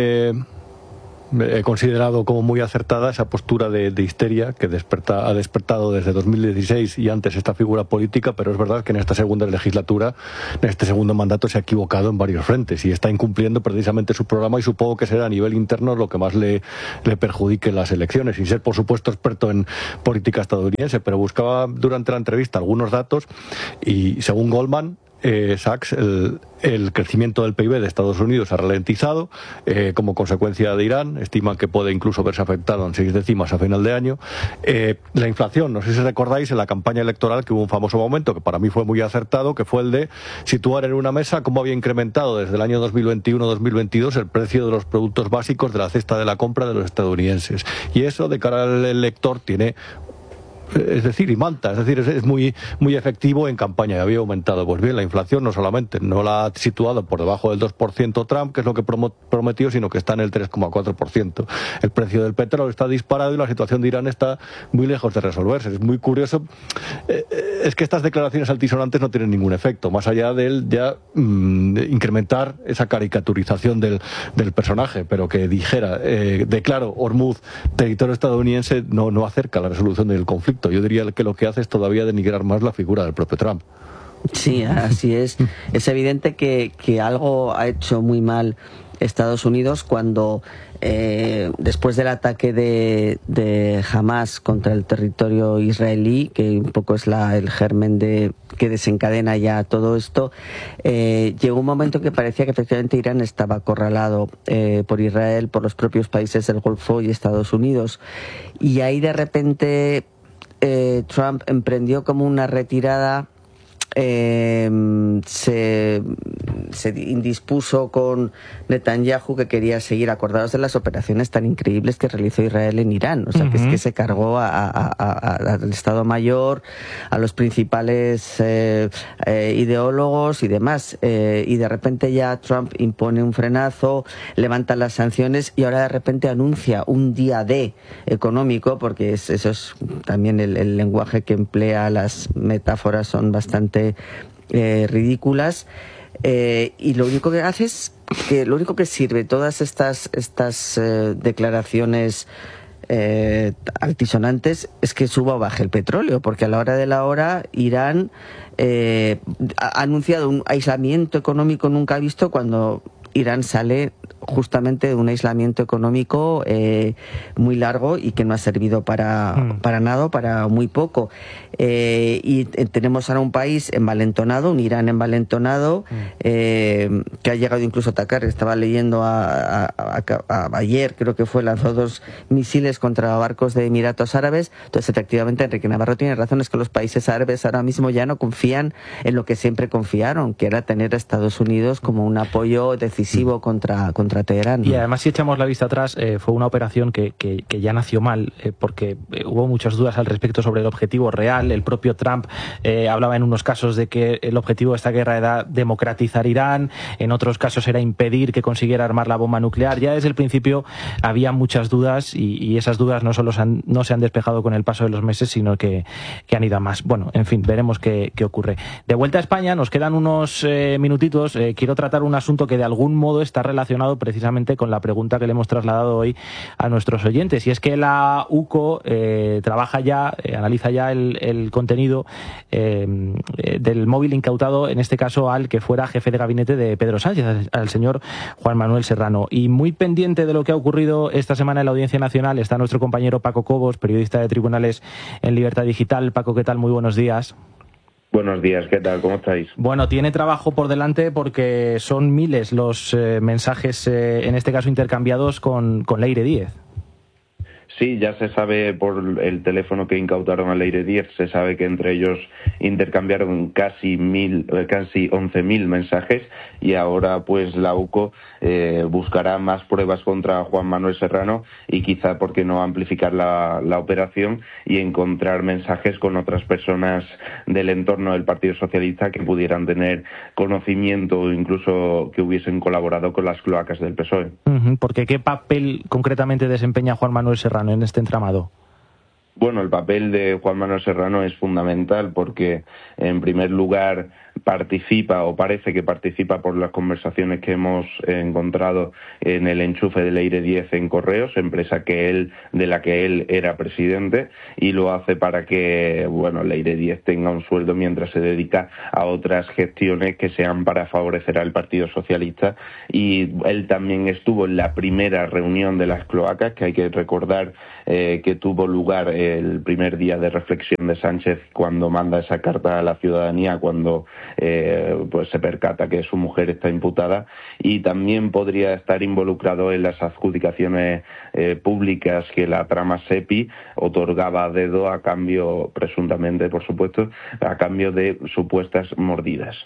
considerado como muy acertada esa postura de histeria que ha despertado desde 2016 y antes esta figura política, pero es verdad que en esta segunda legislatura, en este segundo mandato, se ha equivocado en varios frentes y está incumpliendo precisamente su programa, y supongo que será a nivel interno lo que más le perjudique en las elecciones, sin ser por supuesto experto en política estadounidense, pero buscaba durante la entrevista algunos datos y según Goldman Sachs, el crecimiento del PIB de Estados Unidos ha ralentizado como consecuencia de Irán. Estiman que puede incluso verse afectado en 6 décimas a final de año. La inflación, no sé si recordáis en la campaña electoral que hubo un famoso momento que para mí fue muy acertado, que fue el de situar en una mesa cómo había incrementado desde el año 2021-2022 el precio de los productos básicos de la cesta de la compra de los estadounidenses. Y eso, de cara al elector, tiene... Es decir, es muy efectivo en campaña, y había aumentado. Pues bien, la inflación no solamente no la ha situado por debajo del 2% Trump, que es lo que prometió, sino que está en el 3,4%. El precio del petróleo está disparado y la situación de Irán está muy lejos de resolverse. Es muy curioso. Es que estas declaraciones altisonantes no tienen ningún efecto, más allá de incrementar esa caricaturización del personaje, pero que dijera, declaro Hormuz territorio estadounidense, no acerca la resolución del conflicto. Yo diría que lo que hace es todavía denigrar más la figura del propio Trump. Sí, así es. Es evidente que algo ha hecho muy mal Estados Unidos cuando después del ataque de Hamas contra el territorio israelí, que un poco es el germen que desencadena ya todo esto, llegó un momento que parecía que efectivamente Irán estaba acorralado por Israel, por los propios países del Golfo y Estados Unidos, y ahí de repente Trump emprendió como una retirada, se indispuso con Netanyahu, que quería seguir, acordados de las operaciones tan increíbles que realizó Israel en Irán, o sea, que es que se cargó al Estado Mayor, a los principales ideólogos y demás, y de repente ya Trump impone un frenazo, levanta las sanciones y ahora de repente anuncia un día D económico, porque eso es también el lenguaje que emplea, las metáforas son bastante ridículas, y lo único que hace es que lo único que sirve todas estas declaraciones altisonantes es que suba o baje el petróleo, porque a la hora de la hora Irán ha anunciado un aislamiento económico nunca visto, cuando Irán sale justamente de un aislamiento económico muy largo y que no ha servido para nada, para muy poco. Y tenemos ahora un país envalentonado, un Irán envalentonado, que ha llegado incluso a atacar. Estaba leyendo ayer, creo que lanzó 2 misiles contra barcos de Emiratos Árabes. Entonces, efectivamente, Enrique Navarro tiene razón, es que los países árabes ahora mismo ya no confían en lo que siempre confiaron, que era tener a Estados Unidos como un apoyo decisivo contra Teherán, ¿no? Y además, si echamos la vista atrás, fue una operación que ya nació mal, porque hubo muchas dudas al respecto sobre el objetivo real. El propio Trump hablaba en unos casos de que el objetivo de esta guerra era democratizar Irán, en otros casos era impedir que consiguiera armar la bomba nuclear. Ya desde el principio había muchas dudas, y esas dudas no solo no se han despejado con el paso de los meses, sino que han ido a más. Bueno, en fin, veremos qué ocurre. De vuelta a España, nos quedan unos minutitos. Quiero tratar un asunto que de algún modo está relacionado precisamente con la pregunta que le hemos trasladado hoy a nuestros oyentes, y es que la UCO trabaja ya, analiza ya el contenido del móvil incautado, en este caso al que fuera jefe de gabinete de Pedro Sánchez, al señor Juan Manuel Serrano. Y muy pendiente de lo que ha ocurrido esta semana en la Audiencia Nacional está nuestro compañero Paco Cobos, periodista de Tribunales en Libertad Digital. Paco, ¿qué tal? Muy buenos días. Buenos días, ¿qué tal? ¿Cómo estáis? Bueno, tiene trabajo por delante porque son miles los mensajes, en este caso intercambiados con Leire Díez. Sí, ya se sabe por el teléfono que incautaron a Leire Díez, se sabe que entre ellos intercambiaron casi 11.000 mensajes, y ahora pues la UCO buscará más pruebas contra Juan Manuel Serrano y quizá, ¿por qué no?, amplificar la operación y encontrar mensajes con otras personas del entorno del Partido Socialista que pudieran tener conocimiento o incluso que hubiesen colaborado con las cloacas del PSOE. Porque ¿qué papel concretamente desempeña Juan Manuel Serrano en este entramado? Bueno, el papel de Juan Manuel Serrano es fundamental porque, en primer lugar, participa o parece que participa por las conversaciones que hemos encontrado en el enchufe de Leire Díez en Correos, empresa de la que él era presidente, y lo hace para que, bueno, Leire Díez tenga un sueldo mientras se dedica a otras gestiones que sean para favorecer al Partido Socialista. Y él también estuvo en la primera reunión de las cloacas, que hay que recordar que tuvo lugar el primer día de reflexión de Sánchez, cuando manda esa carta a la ciudadanía, cuando pues se percata que su mujer está imputada, y también podría estar involucrado en las adjudicaciones públicas que la trama SEPI otorgaba a dedo, a cambio, presuntamente, por supuesto, a cambio de supuestas mordidas.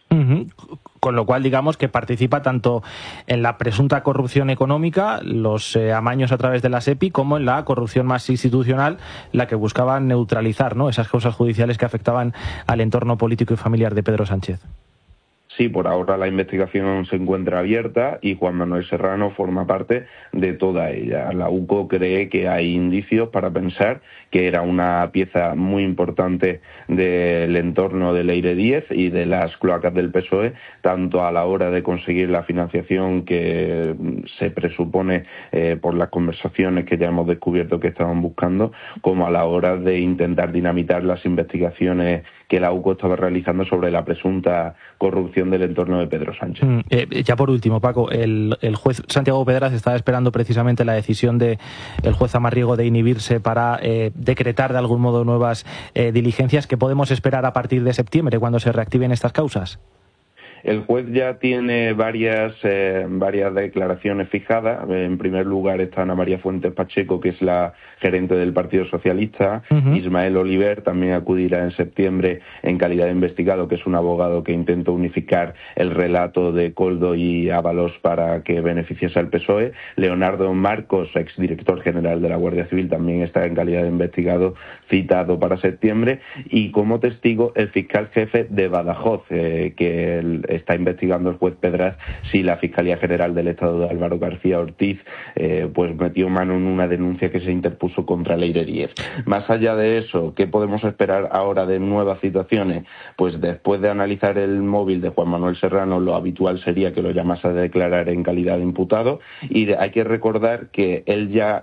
Con lo cual, digamos que participa tanto en la presunta corrupción económica, los amaños a través de la SEPI, como en la corrupción más institucional, la que buscaba neutralizar, ¿no?, esas causas judiciales que afectaban al entorno político y familiar de Pedro Sánchez. Sí, por ahora la investigación se encuentra abierta y Juan Manuel Serrano forma parte de toda ella. La UCO cree que hay indicios para pensar que era una pieza muy importante del entorno de Leire Díez y de las cloacas del PSOE, tanto a la hora de conseguir la financiación que se presupone por las conversaciones que ya hemos descubierto que estaban buscando, como a la hora de intentar dinamitar las investigaciones que la UCO estaba realizando sobre la presunta corrupción del entorno de Pedro Sánchez. Ya por último, Paco, el juez Santiago Pedraz estaba esperando precisamente la decisión del juez Amarriego de inhibirse para decretar de algún modo nuevas diligencias. ¿Qué podemos esperar a partir de septiembre, cuando se reactiven estas causas? El juez ya tiene varias declaraciones fijadas. En primer lugar está Ana María Fuentes Pacheco, que es la gerente del Partido Socialista. Ismael Oliver también acudirá en septiembre en calidad de investigado, que es un abogado que intentó unificar el relato de Koldo y Ábalos para que beneficiase al PSOE. Leonardo Marcos, exdirector general de la Guardia Civil, también está en calidad de investigado, citado para septiembre. Y como testigo el fiscal jefe de Badajoz, que está investigando el juez Pedraz si la Fiscalía General del Estado de Álvaro García Ortiz pues metió mano en una denuncia que se interpuso contra Leire Díez. Más allá de eso, ¿qué podemos esperar ahora de nuevas situaciones? Pues después de analizar el móvil de Juan Manuel Serrano, lo habitual sería que lo llamase a declarar en calidad de imputado, y hay que recordar que él ya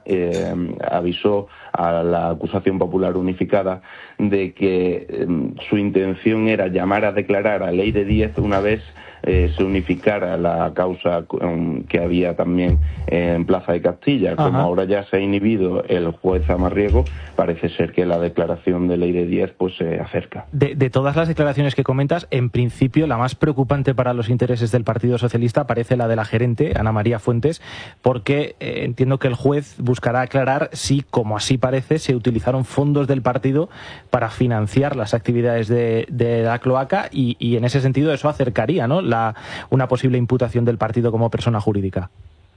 avisó a la acusación popular unificada de que su intención era llamar a declarar a Leire Díez una vez se unificara la causa que había también en Plaza de Castilla. Como ahora ya se ha inhibido el juez Amarriego, parece ser que la declaración de Leire Díez pues se acerca. De todas las declaraciones que comentas, en principio la más preocupante para los intereses del Partido Socialista parece la de la gerente, Ana María Fuentes, porque entiendo que el juez buscará aclarar si, como así parece, se utilizaron fondos del partido para financiar las actividades de la cloaca, y en ese sentido eso acercaría, ¿no?, una posible imputación del partido como persona jurídica.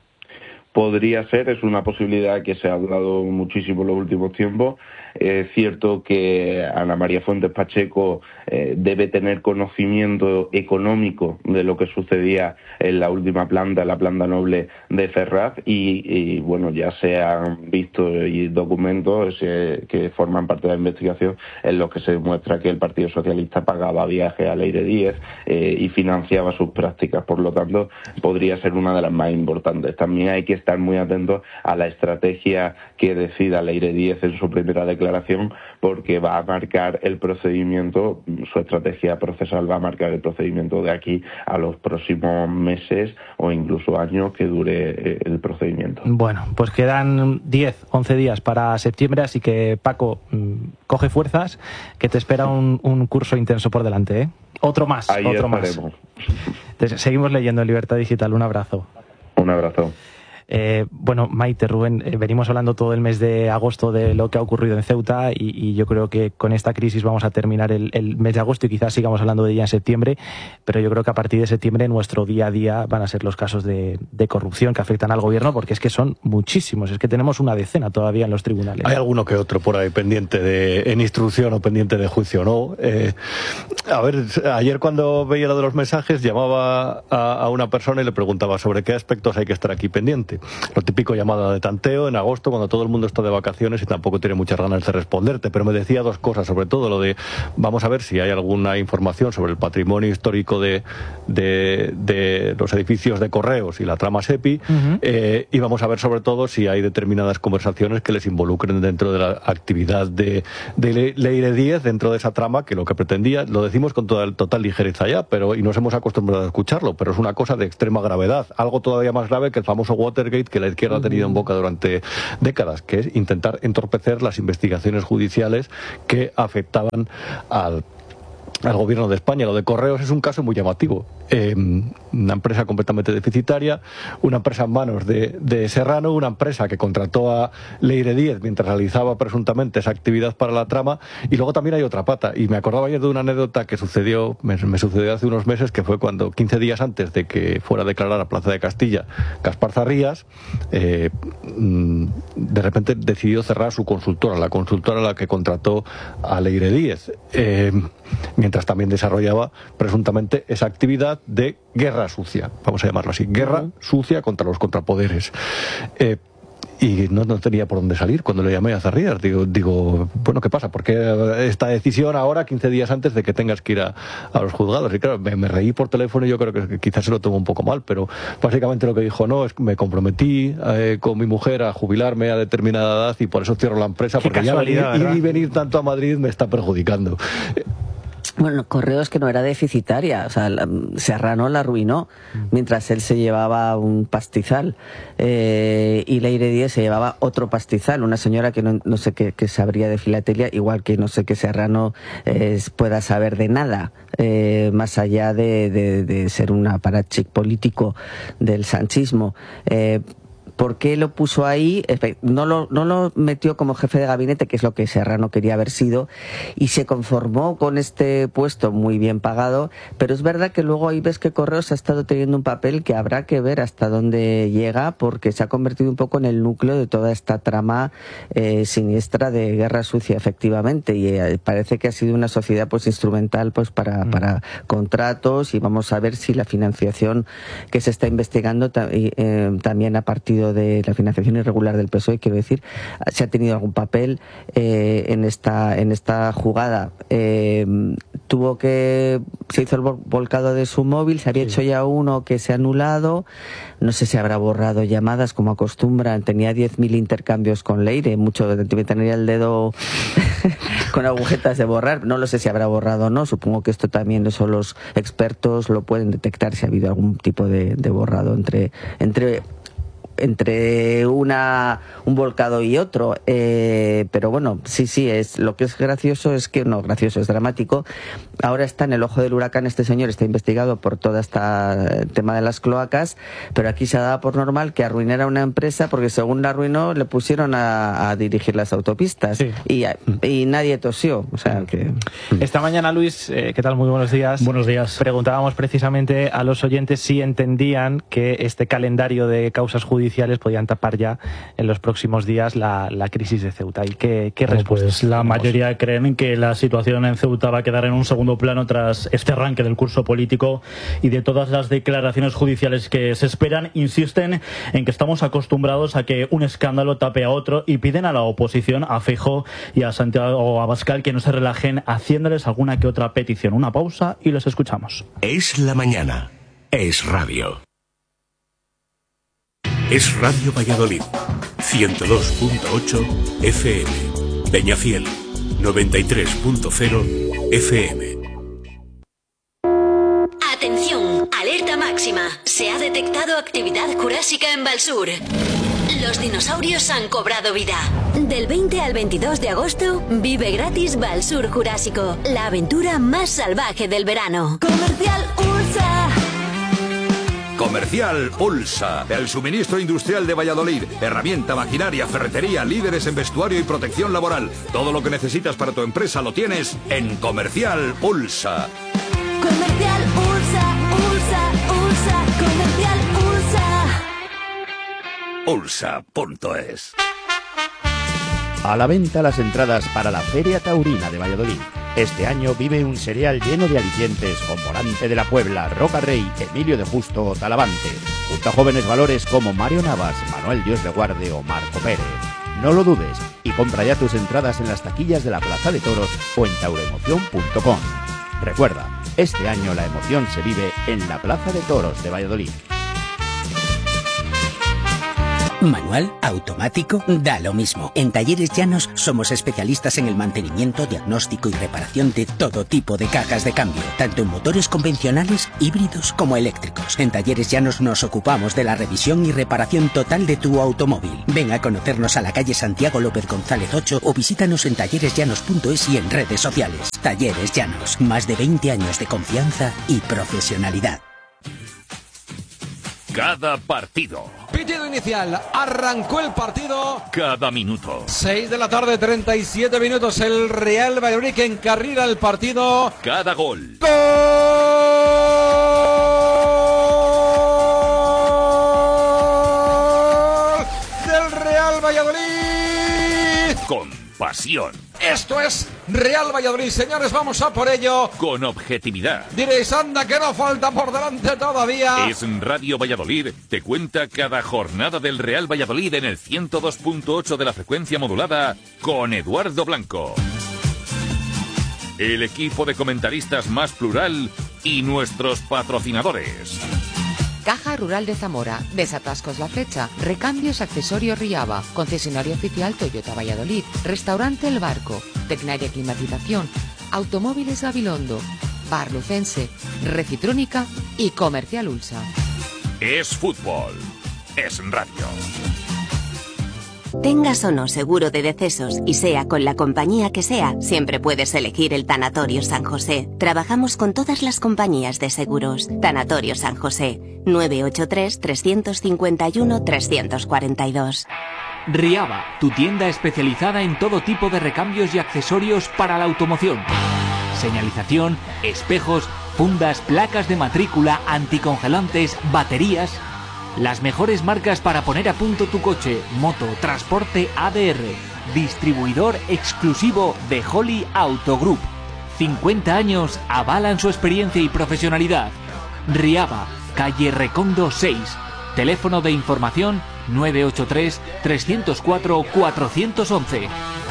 Podría ser, es una posibilidad que se ha hablado muchísimo en los últimos tiempos. Es cierto que Ana María Fuentes Pacheco debe tener conocimiento económico de lo que sucedía en la última planta, la planta noble de Ferraz, y bueno, ya se han visto documentos que forman parte de la investigación en los que se demuestra que el Partido Socialista pagaba viajes a Leire Díez y financiaba sus prácticas. Por lo tanto, podría ser una de las más importantes. También hay que estar muy atentos a la estrategia que decida Leire Díez en su primera declaración, porque va a marcar el procedimiento, su estrategia procesal va a marcar el procedimiento de aquí a los próximos meses o incluso años que dure el procedimiento. Bueno, pues quedan 10, 11 días para septiembre, así que Paco, coge fuerzas, que te espera un curso intenso por delante, ¿eh? Otro más, ahí otro estaremos. más. Seguimos leyendo en Libertad Digital. Un abrazo. Un abrazo. Bueno, Maite, Rubén, venimos hablando todo el mes de agosto de lo que ha ocurrido en Ceuta y yo creo que con esta crisis vamos a terminar el mes de agosto y quizás sigamos hablando de ella en septiembre, pero yo creo que a partir de septiembre nuestro día a día van a ser los casos de corrupción que afectan al gobierno, porque es que son muchísimos, es que tenemos una decena todavía en los tribunales. Hay alguno que otro por ahí pendiente en instrucción o pendiente de juicio, ¿no? A ver, ayer cuando veía lo de los mensajes llamaba a una persona y le preguntaba sobre qué aspectos hay que estar aquí pendiente. Lo típico, llamada de tanteo en agosto cuando todo el mundo está de vacaciones y tampoco tiene muchas ganas de responderte, pero me decía dos cosas, sobre todo lo de vamos a ver si hay alguna información sobre el patrimonio histórico de los edificios de correos y la trama SEPI, y vamos a ver sobre todo si hay determinadas conversaciones que les involucren dentro de la actividad de Leire Díez dentro de esa trama, que lo que pretendía, lo decimos con total ligereza ya, y nos hemos acostumbrado a escucharlo, pero es una cosa de extrema gravedad, algo todavía más grave que el famoso Watergate que la izquierda ha tenido en boca durante décadas, que es intentar entorpecer las investigaciones judiciales que afectaban al gobierno de España. Lo de Correos es un caso muy llamativo. Una empresa completamente deficitaria, una empresa en manos de Serrano, una empresa que contrató a Leire Díez mientras realizaba presuntamente esa actividad para la trama, y luego también hay otra pata, y me acordaba ayer de una anécdota que me sucedió hace unos meses, que fue cuando 15 días antes de que fuera a declarar a Plaza de Castilla Gaspar Zarrías, de repente decidió cerrar su consultora, la consultora a la que contrató a Leire Díez, mientras también desarrollaba presuntamente esa actividad de guerra sucia, vamos a llamarlo así, guerra sucia contra los contrapoderes. Y no tenía por dónde salir cuando le llamé a Zarrías. Digo, bueno, ¿qué pasa? ¿Por qué esta decisión ahora, 15 días antes de que tengas que ir a los juzgados? Y claro, me reí por teléfono y yo creo que quizás se lo tomó un poco mal, pero básicamente lo que dijo, no, es que me comprometí con mi mujer a jubilarme a determinada edad y por eso cierro la empresa, porque ya ir y venir tanto a Madrid me está perjudicando. Bueno, Correos que no era deficitaria, o sea, Serrano la arruinó mientras él se llevaba un pastizal y Leire Díez se llevaba otro pastizal, una señora que no sé qué sabría de filatelia, igual que no sé qué Serrano pueda saber de nada, más allá de ser un aparachic político del sanchismo. ¿Por qué lo puso ahí? No lo metió como jefe de gabinete, que es lo que Serrano quería haber sido, y se conformó con este puesto muy bien pagado, pero es verdad que luego ahí ves que Correos ha estado teniendo un papel que habrá que ver hasta dónde llega, porque se ha convertido un poco en el núcleo de toda esta trama siniestra de guerra sucia, efectivamente, y parece que ha sido una sociedad pues instrumental pues para contratos, y vamos a ver si la financiación que se está investigando también a partir de la financiación irregular del PSOE, quiero decir, si ha tenido algún papel en esta jugada. Se hizo el volcado de su móvil, se había hecho ya uno que se ha anulado, no sé si habrá borrado llamadas como acostumbran, tenía 10.000 intercambios con Leire, mucho tenía el dedo con agujetas de borrar, no lo sé si habrá borrado o no, supongo que esto también eso los expertos lo pueden detectar si ha habido algún tipo de borrado entre un volcado y otro, pero bueno, sí, lo que es gracioso es que, no, gracioso, es dramático. Ahora está en el ojo del huracán este señor, está investigado por todo este tema de las cloacas, pero aquí se ha dado por normal que arruinara una empresa, porque según la arruinó le pusieron a dirigir las autopistas, sí. y nadie tosió, o sea que... Esta mañana, Luis, ¿qué tal? Muy buenos días. Buenos días. Preguntábamos precisamente a los oyentes si entendían que este calendario de causas judiciales podían tapar ya en los próximos días la crisis de Ceuta. ¿Y qué respuestas? Pues la mayoría creen que la situación en Ceuta va a quedar en un segundo plano tras este arranque del curso político, y de todas las declaraciones judiciales que se esperan, insisten en que estamos acostumbrados a que un escándalo tape a otro, y piden a la oposición, a Feijóo y a Santiago Abascal, que no se relajen haciéndoles alguna que otra petición. Una pausa y los escuchamos. Es la mañana. Es radio. Es Radio Valladolid, 102.8 FM. Peñafiel, 93.0 FM. Atención, alerta máxima. Se ha detectado actividad jurásica en Valsur. Los dinosaurios han cobrado vida. Del 20 al 22 de agosto, vive gratis Valsur Jurásico, la aventura más salvaje del verano. Comercial Ursa. Comercial Ulsa, el suministro industrial de Valladolid. Herramienta, maquinaria, ferretería, líderes en vestuario y protección laboral. Todo lo que necesitas para tu empresa lo tienes en Comercial Ulsa. Comercial Ursa, Ursa, Ursa, Comercial Ursa. Ulsa.es. A la venta las entradas para la Feria Taurina de Valladolid. Este año vive un serial lleno de alicientes con Morante de la Puebla, Roca Rey, Emilio de Justo o Talavante, junto a jóvenes valores como Mario Navas, Manuel Dios de Guarde o Marco Pérez. No lo dudes y compra ya tus entradas en las taquillas de la Plaza de Toros o en tauroemoción.com. Recuerda, este año la emoción se vive en la Plaza de Toros de Valladolid. Manual, automático, da lo mismo. En Talleres Llanos somos especialistas en el mantenimiento, diagnóstico y reparación de todo tipo de cajas de cambio, tanto en motores convencionales, híbridos como eléctricos. En Talleres Llanos nos ocupamos de la revisión y reparación total de tu automóvil. Ven a conocernos a la calle Santiago López González 8 o visítanos en talleresllanos.es y en redes sociales. Talleres Llanos, más de 20 años de confianza y profesionalidad. Cada partido. Pitido inicial, arrancó el partido. Cada minuto. 6 de la tarde, 37 minutos. El Real Valladolid que encarrila el partido. Cada gol. ¡Gol del Real Valladolid! Con pasión. Esto es Real Valladolid, señores, vamos a por ello. Con objetividad. Diréis, anda, que no falta por delante todavía. Es Radio Valladolid, te cuenta cada jornada del Real Valladolid en el 102.8 de la frecuencia modulada con Eduardo Blanco. El equipo de comentaristas más plural y nuestros patrocinadores. Caja Rural de Zamora, Desatascos La Flecha, Recambios Accesorios Riaba, Concesionario Oficial Toyota Valladolid, Restaurante El Barco, Tecnaria Climatización, Automóviles Gabilondo, Bar Lucense, Recitrónica y Comercial Ulsa. Es fútbol, es radio. Tengas o no seguro de decesos y sea con la compañía que sea, siempre puedes elegir el Tanatorio San José. Trabajamos con todas las compañías de seguros. Tanatorio San José, 983-351-342. Riaba, tu tienda especializada en todo tipo de recambios y accesorios para la automoción. Señalización, espejos, fundas, placas de matrícula, anticongelantes, baterías. Las mejores marcas para poner a punto tu coche, moto, transporte ADR. Distribuidor exclusivo de Holly Auto Group. 50 años avalan su experiencia y profesionalidad. Riaba, calle Recondo 6. Teléfono de información 983-304-411.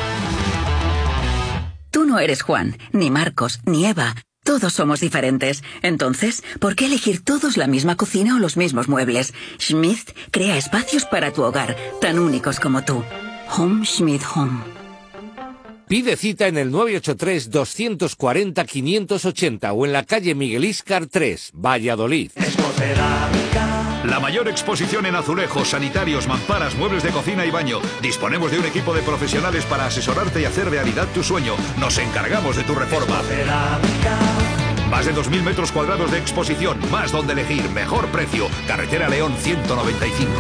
Tú no eres Juan, ni Marcos, ni Eva. Todos somos diferentes. Entonces, ¿por qué elegir todos la misma cocina o los mismos muebles? Schmidt crea espacios para tu hogar, tan únicos como tú. Home Schmidt Home. Pide cita en el 983-240-580 o en la calle Miguel Íscar 3, Valladolid. La mayor exposición en azulejos, sanitarios, mamparas, muebles de cocina y baño. Disponemos de un equipo de profesionales para asesorarte y hacer realidad tu sueño. Nos encargamos de tu reforma. Más de 2.000 metros cuadrados de exposición, más donde elegir, mejor precio. Carretera León 195.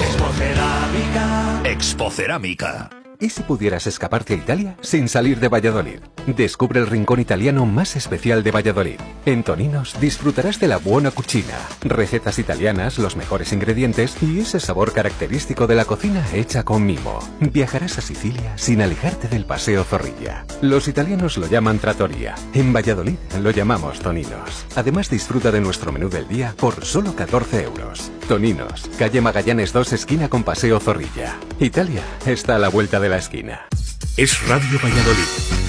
Expocerámica. ¿Y si pudieras escaparte a Italia sin salir de Valladolid? Descubre el rincón italiano más especial de Valladolid. En Toninos disfrutarás de la buona cucina, recetas italianas, los mejores ingredientes y ese sabor característico de la cocina hecha con mimo. Viajarás a Sicilia sin alejarte del Paseo Zorrilla. Los italianos lo llaman trattoria. En Valladolid lo llamamos Toninos. Además disfruta de nuestro menú del día por solo 14 euros. Toninos, calle Magallanes 2, esquina con Paseo Zorrilla. Italia está a la vuelta de la esquina. Es Radio Valladolid,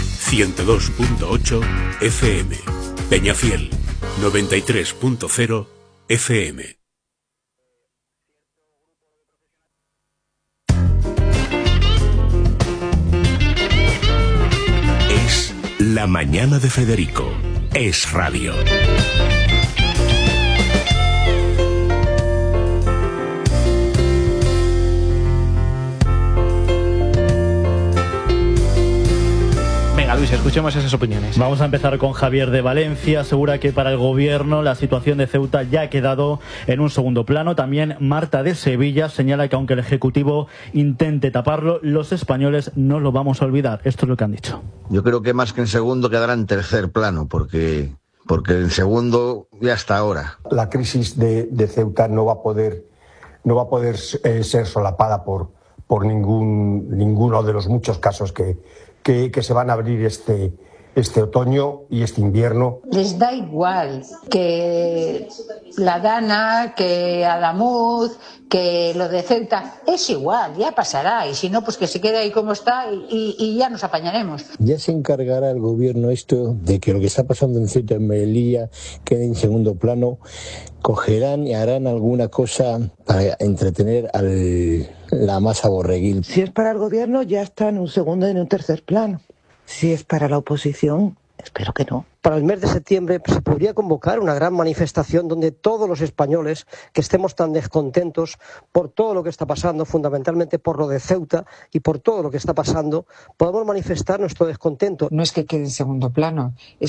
102.8 FM. Peñafiel, 93.0 FM. La mañana de Federico. Es radio. Luis, escuchemos esas opiniones. Vamos a empezar con Javier de Valencia. Asegura que para el gobierno la situación de Ceuta ya ha quedado en un segundo plano. También Marta de Sevilla señala que aunque el Ejecutivo intente taparlo, los españoles no lo vamos a olvidar. Esto es lo que han dicho. Yo creo que más que en segundo quedará en tercer plano, porque en segundo ya está ahora. La crisis de Ceuta no va a poder ser solapada por ninguno de los muchos casos que se van a abrir este otoño y este invierno. Les da igual que la Dana, que Adamuz, que lo de Ceuta, es igual, ya pasará, y si no, pues que se quede ahí como está y ya nos apañaremos. Ya se encargará el gobierno esto de que lo que está pasando en Ceuta y Melilla quede en segundo plano. Cogerán y harán alguna cosa para entretener a la masa borreguil. Si es para el gobierno, ya está en un segundo y en un tercer plano. Si es para la oposición, espero que no. Para el mes de septiembre se podría convocar una gran manifestación donde todos los españoles que estemos tan descontentos por todo lo que está pasando, fundamentalmente por lo de Ceuta y por todo lo que está pasando, podamos manifestar nuestro descontento. No es que quede en segundo plano, es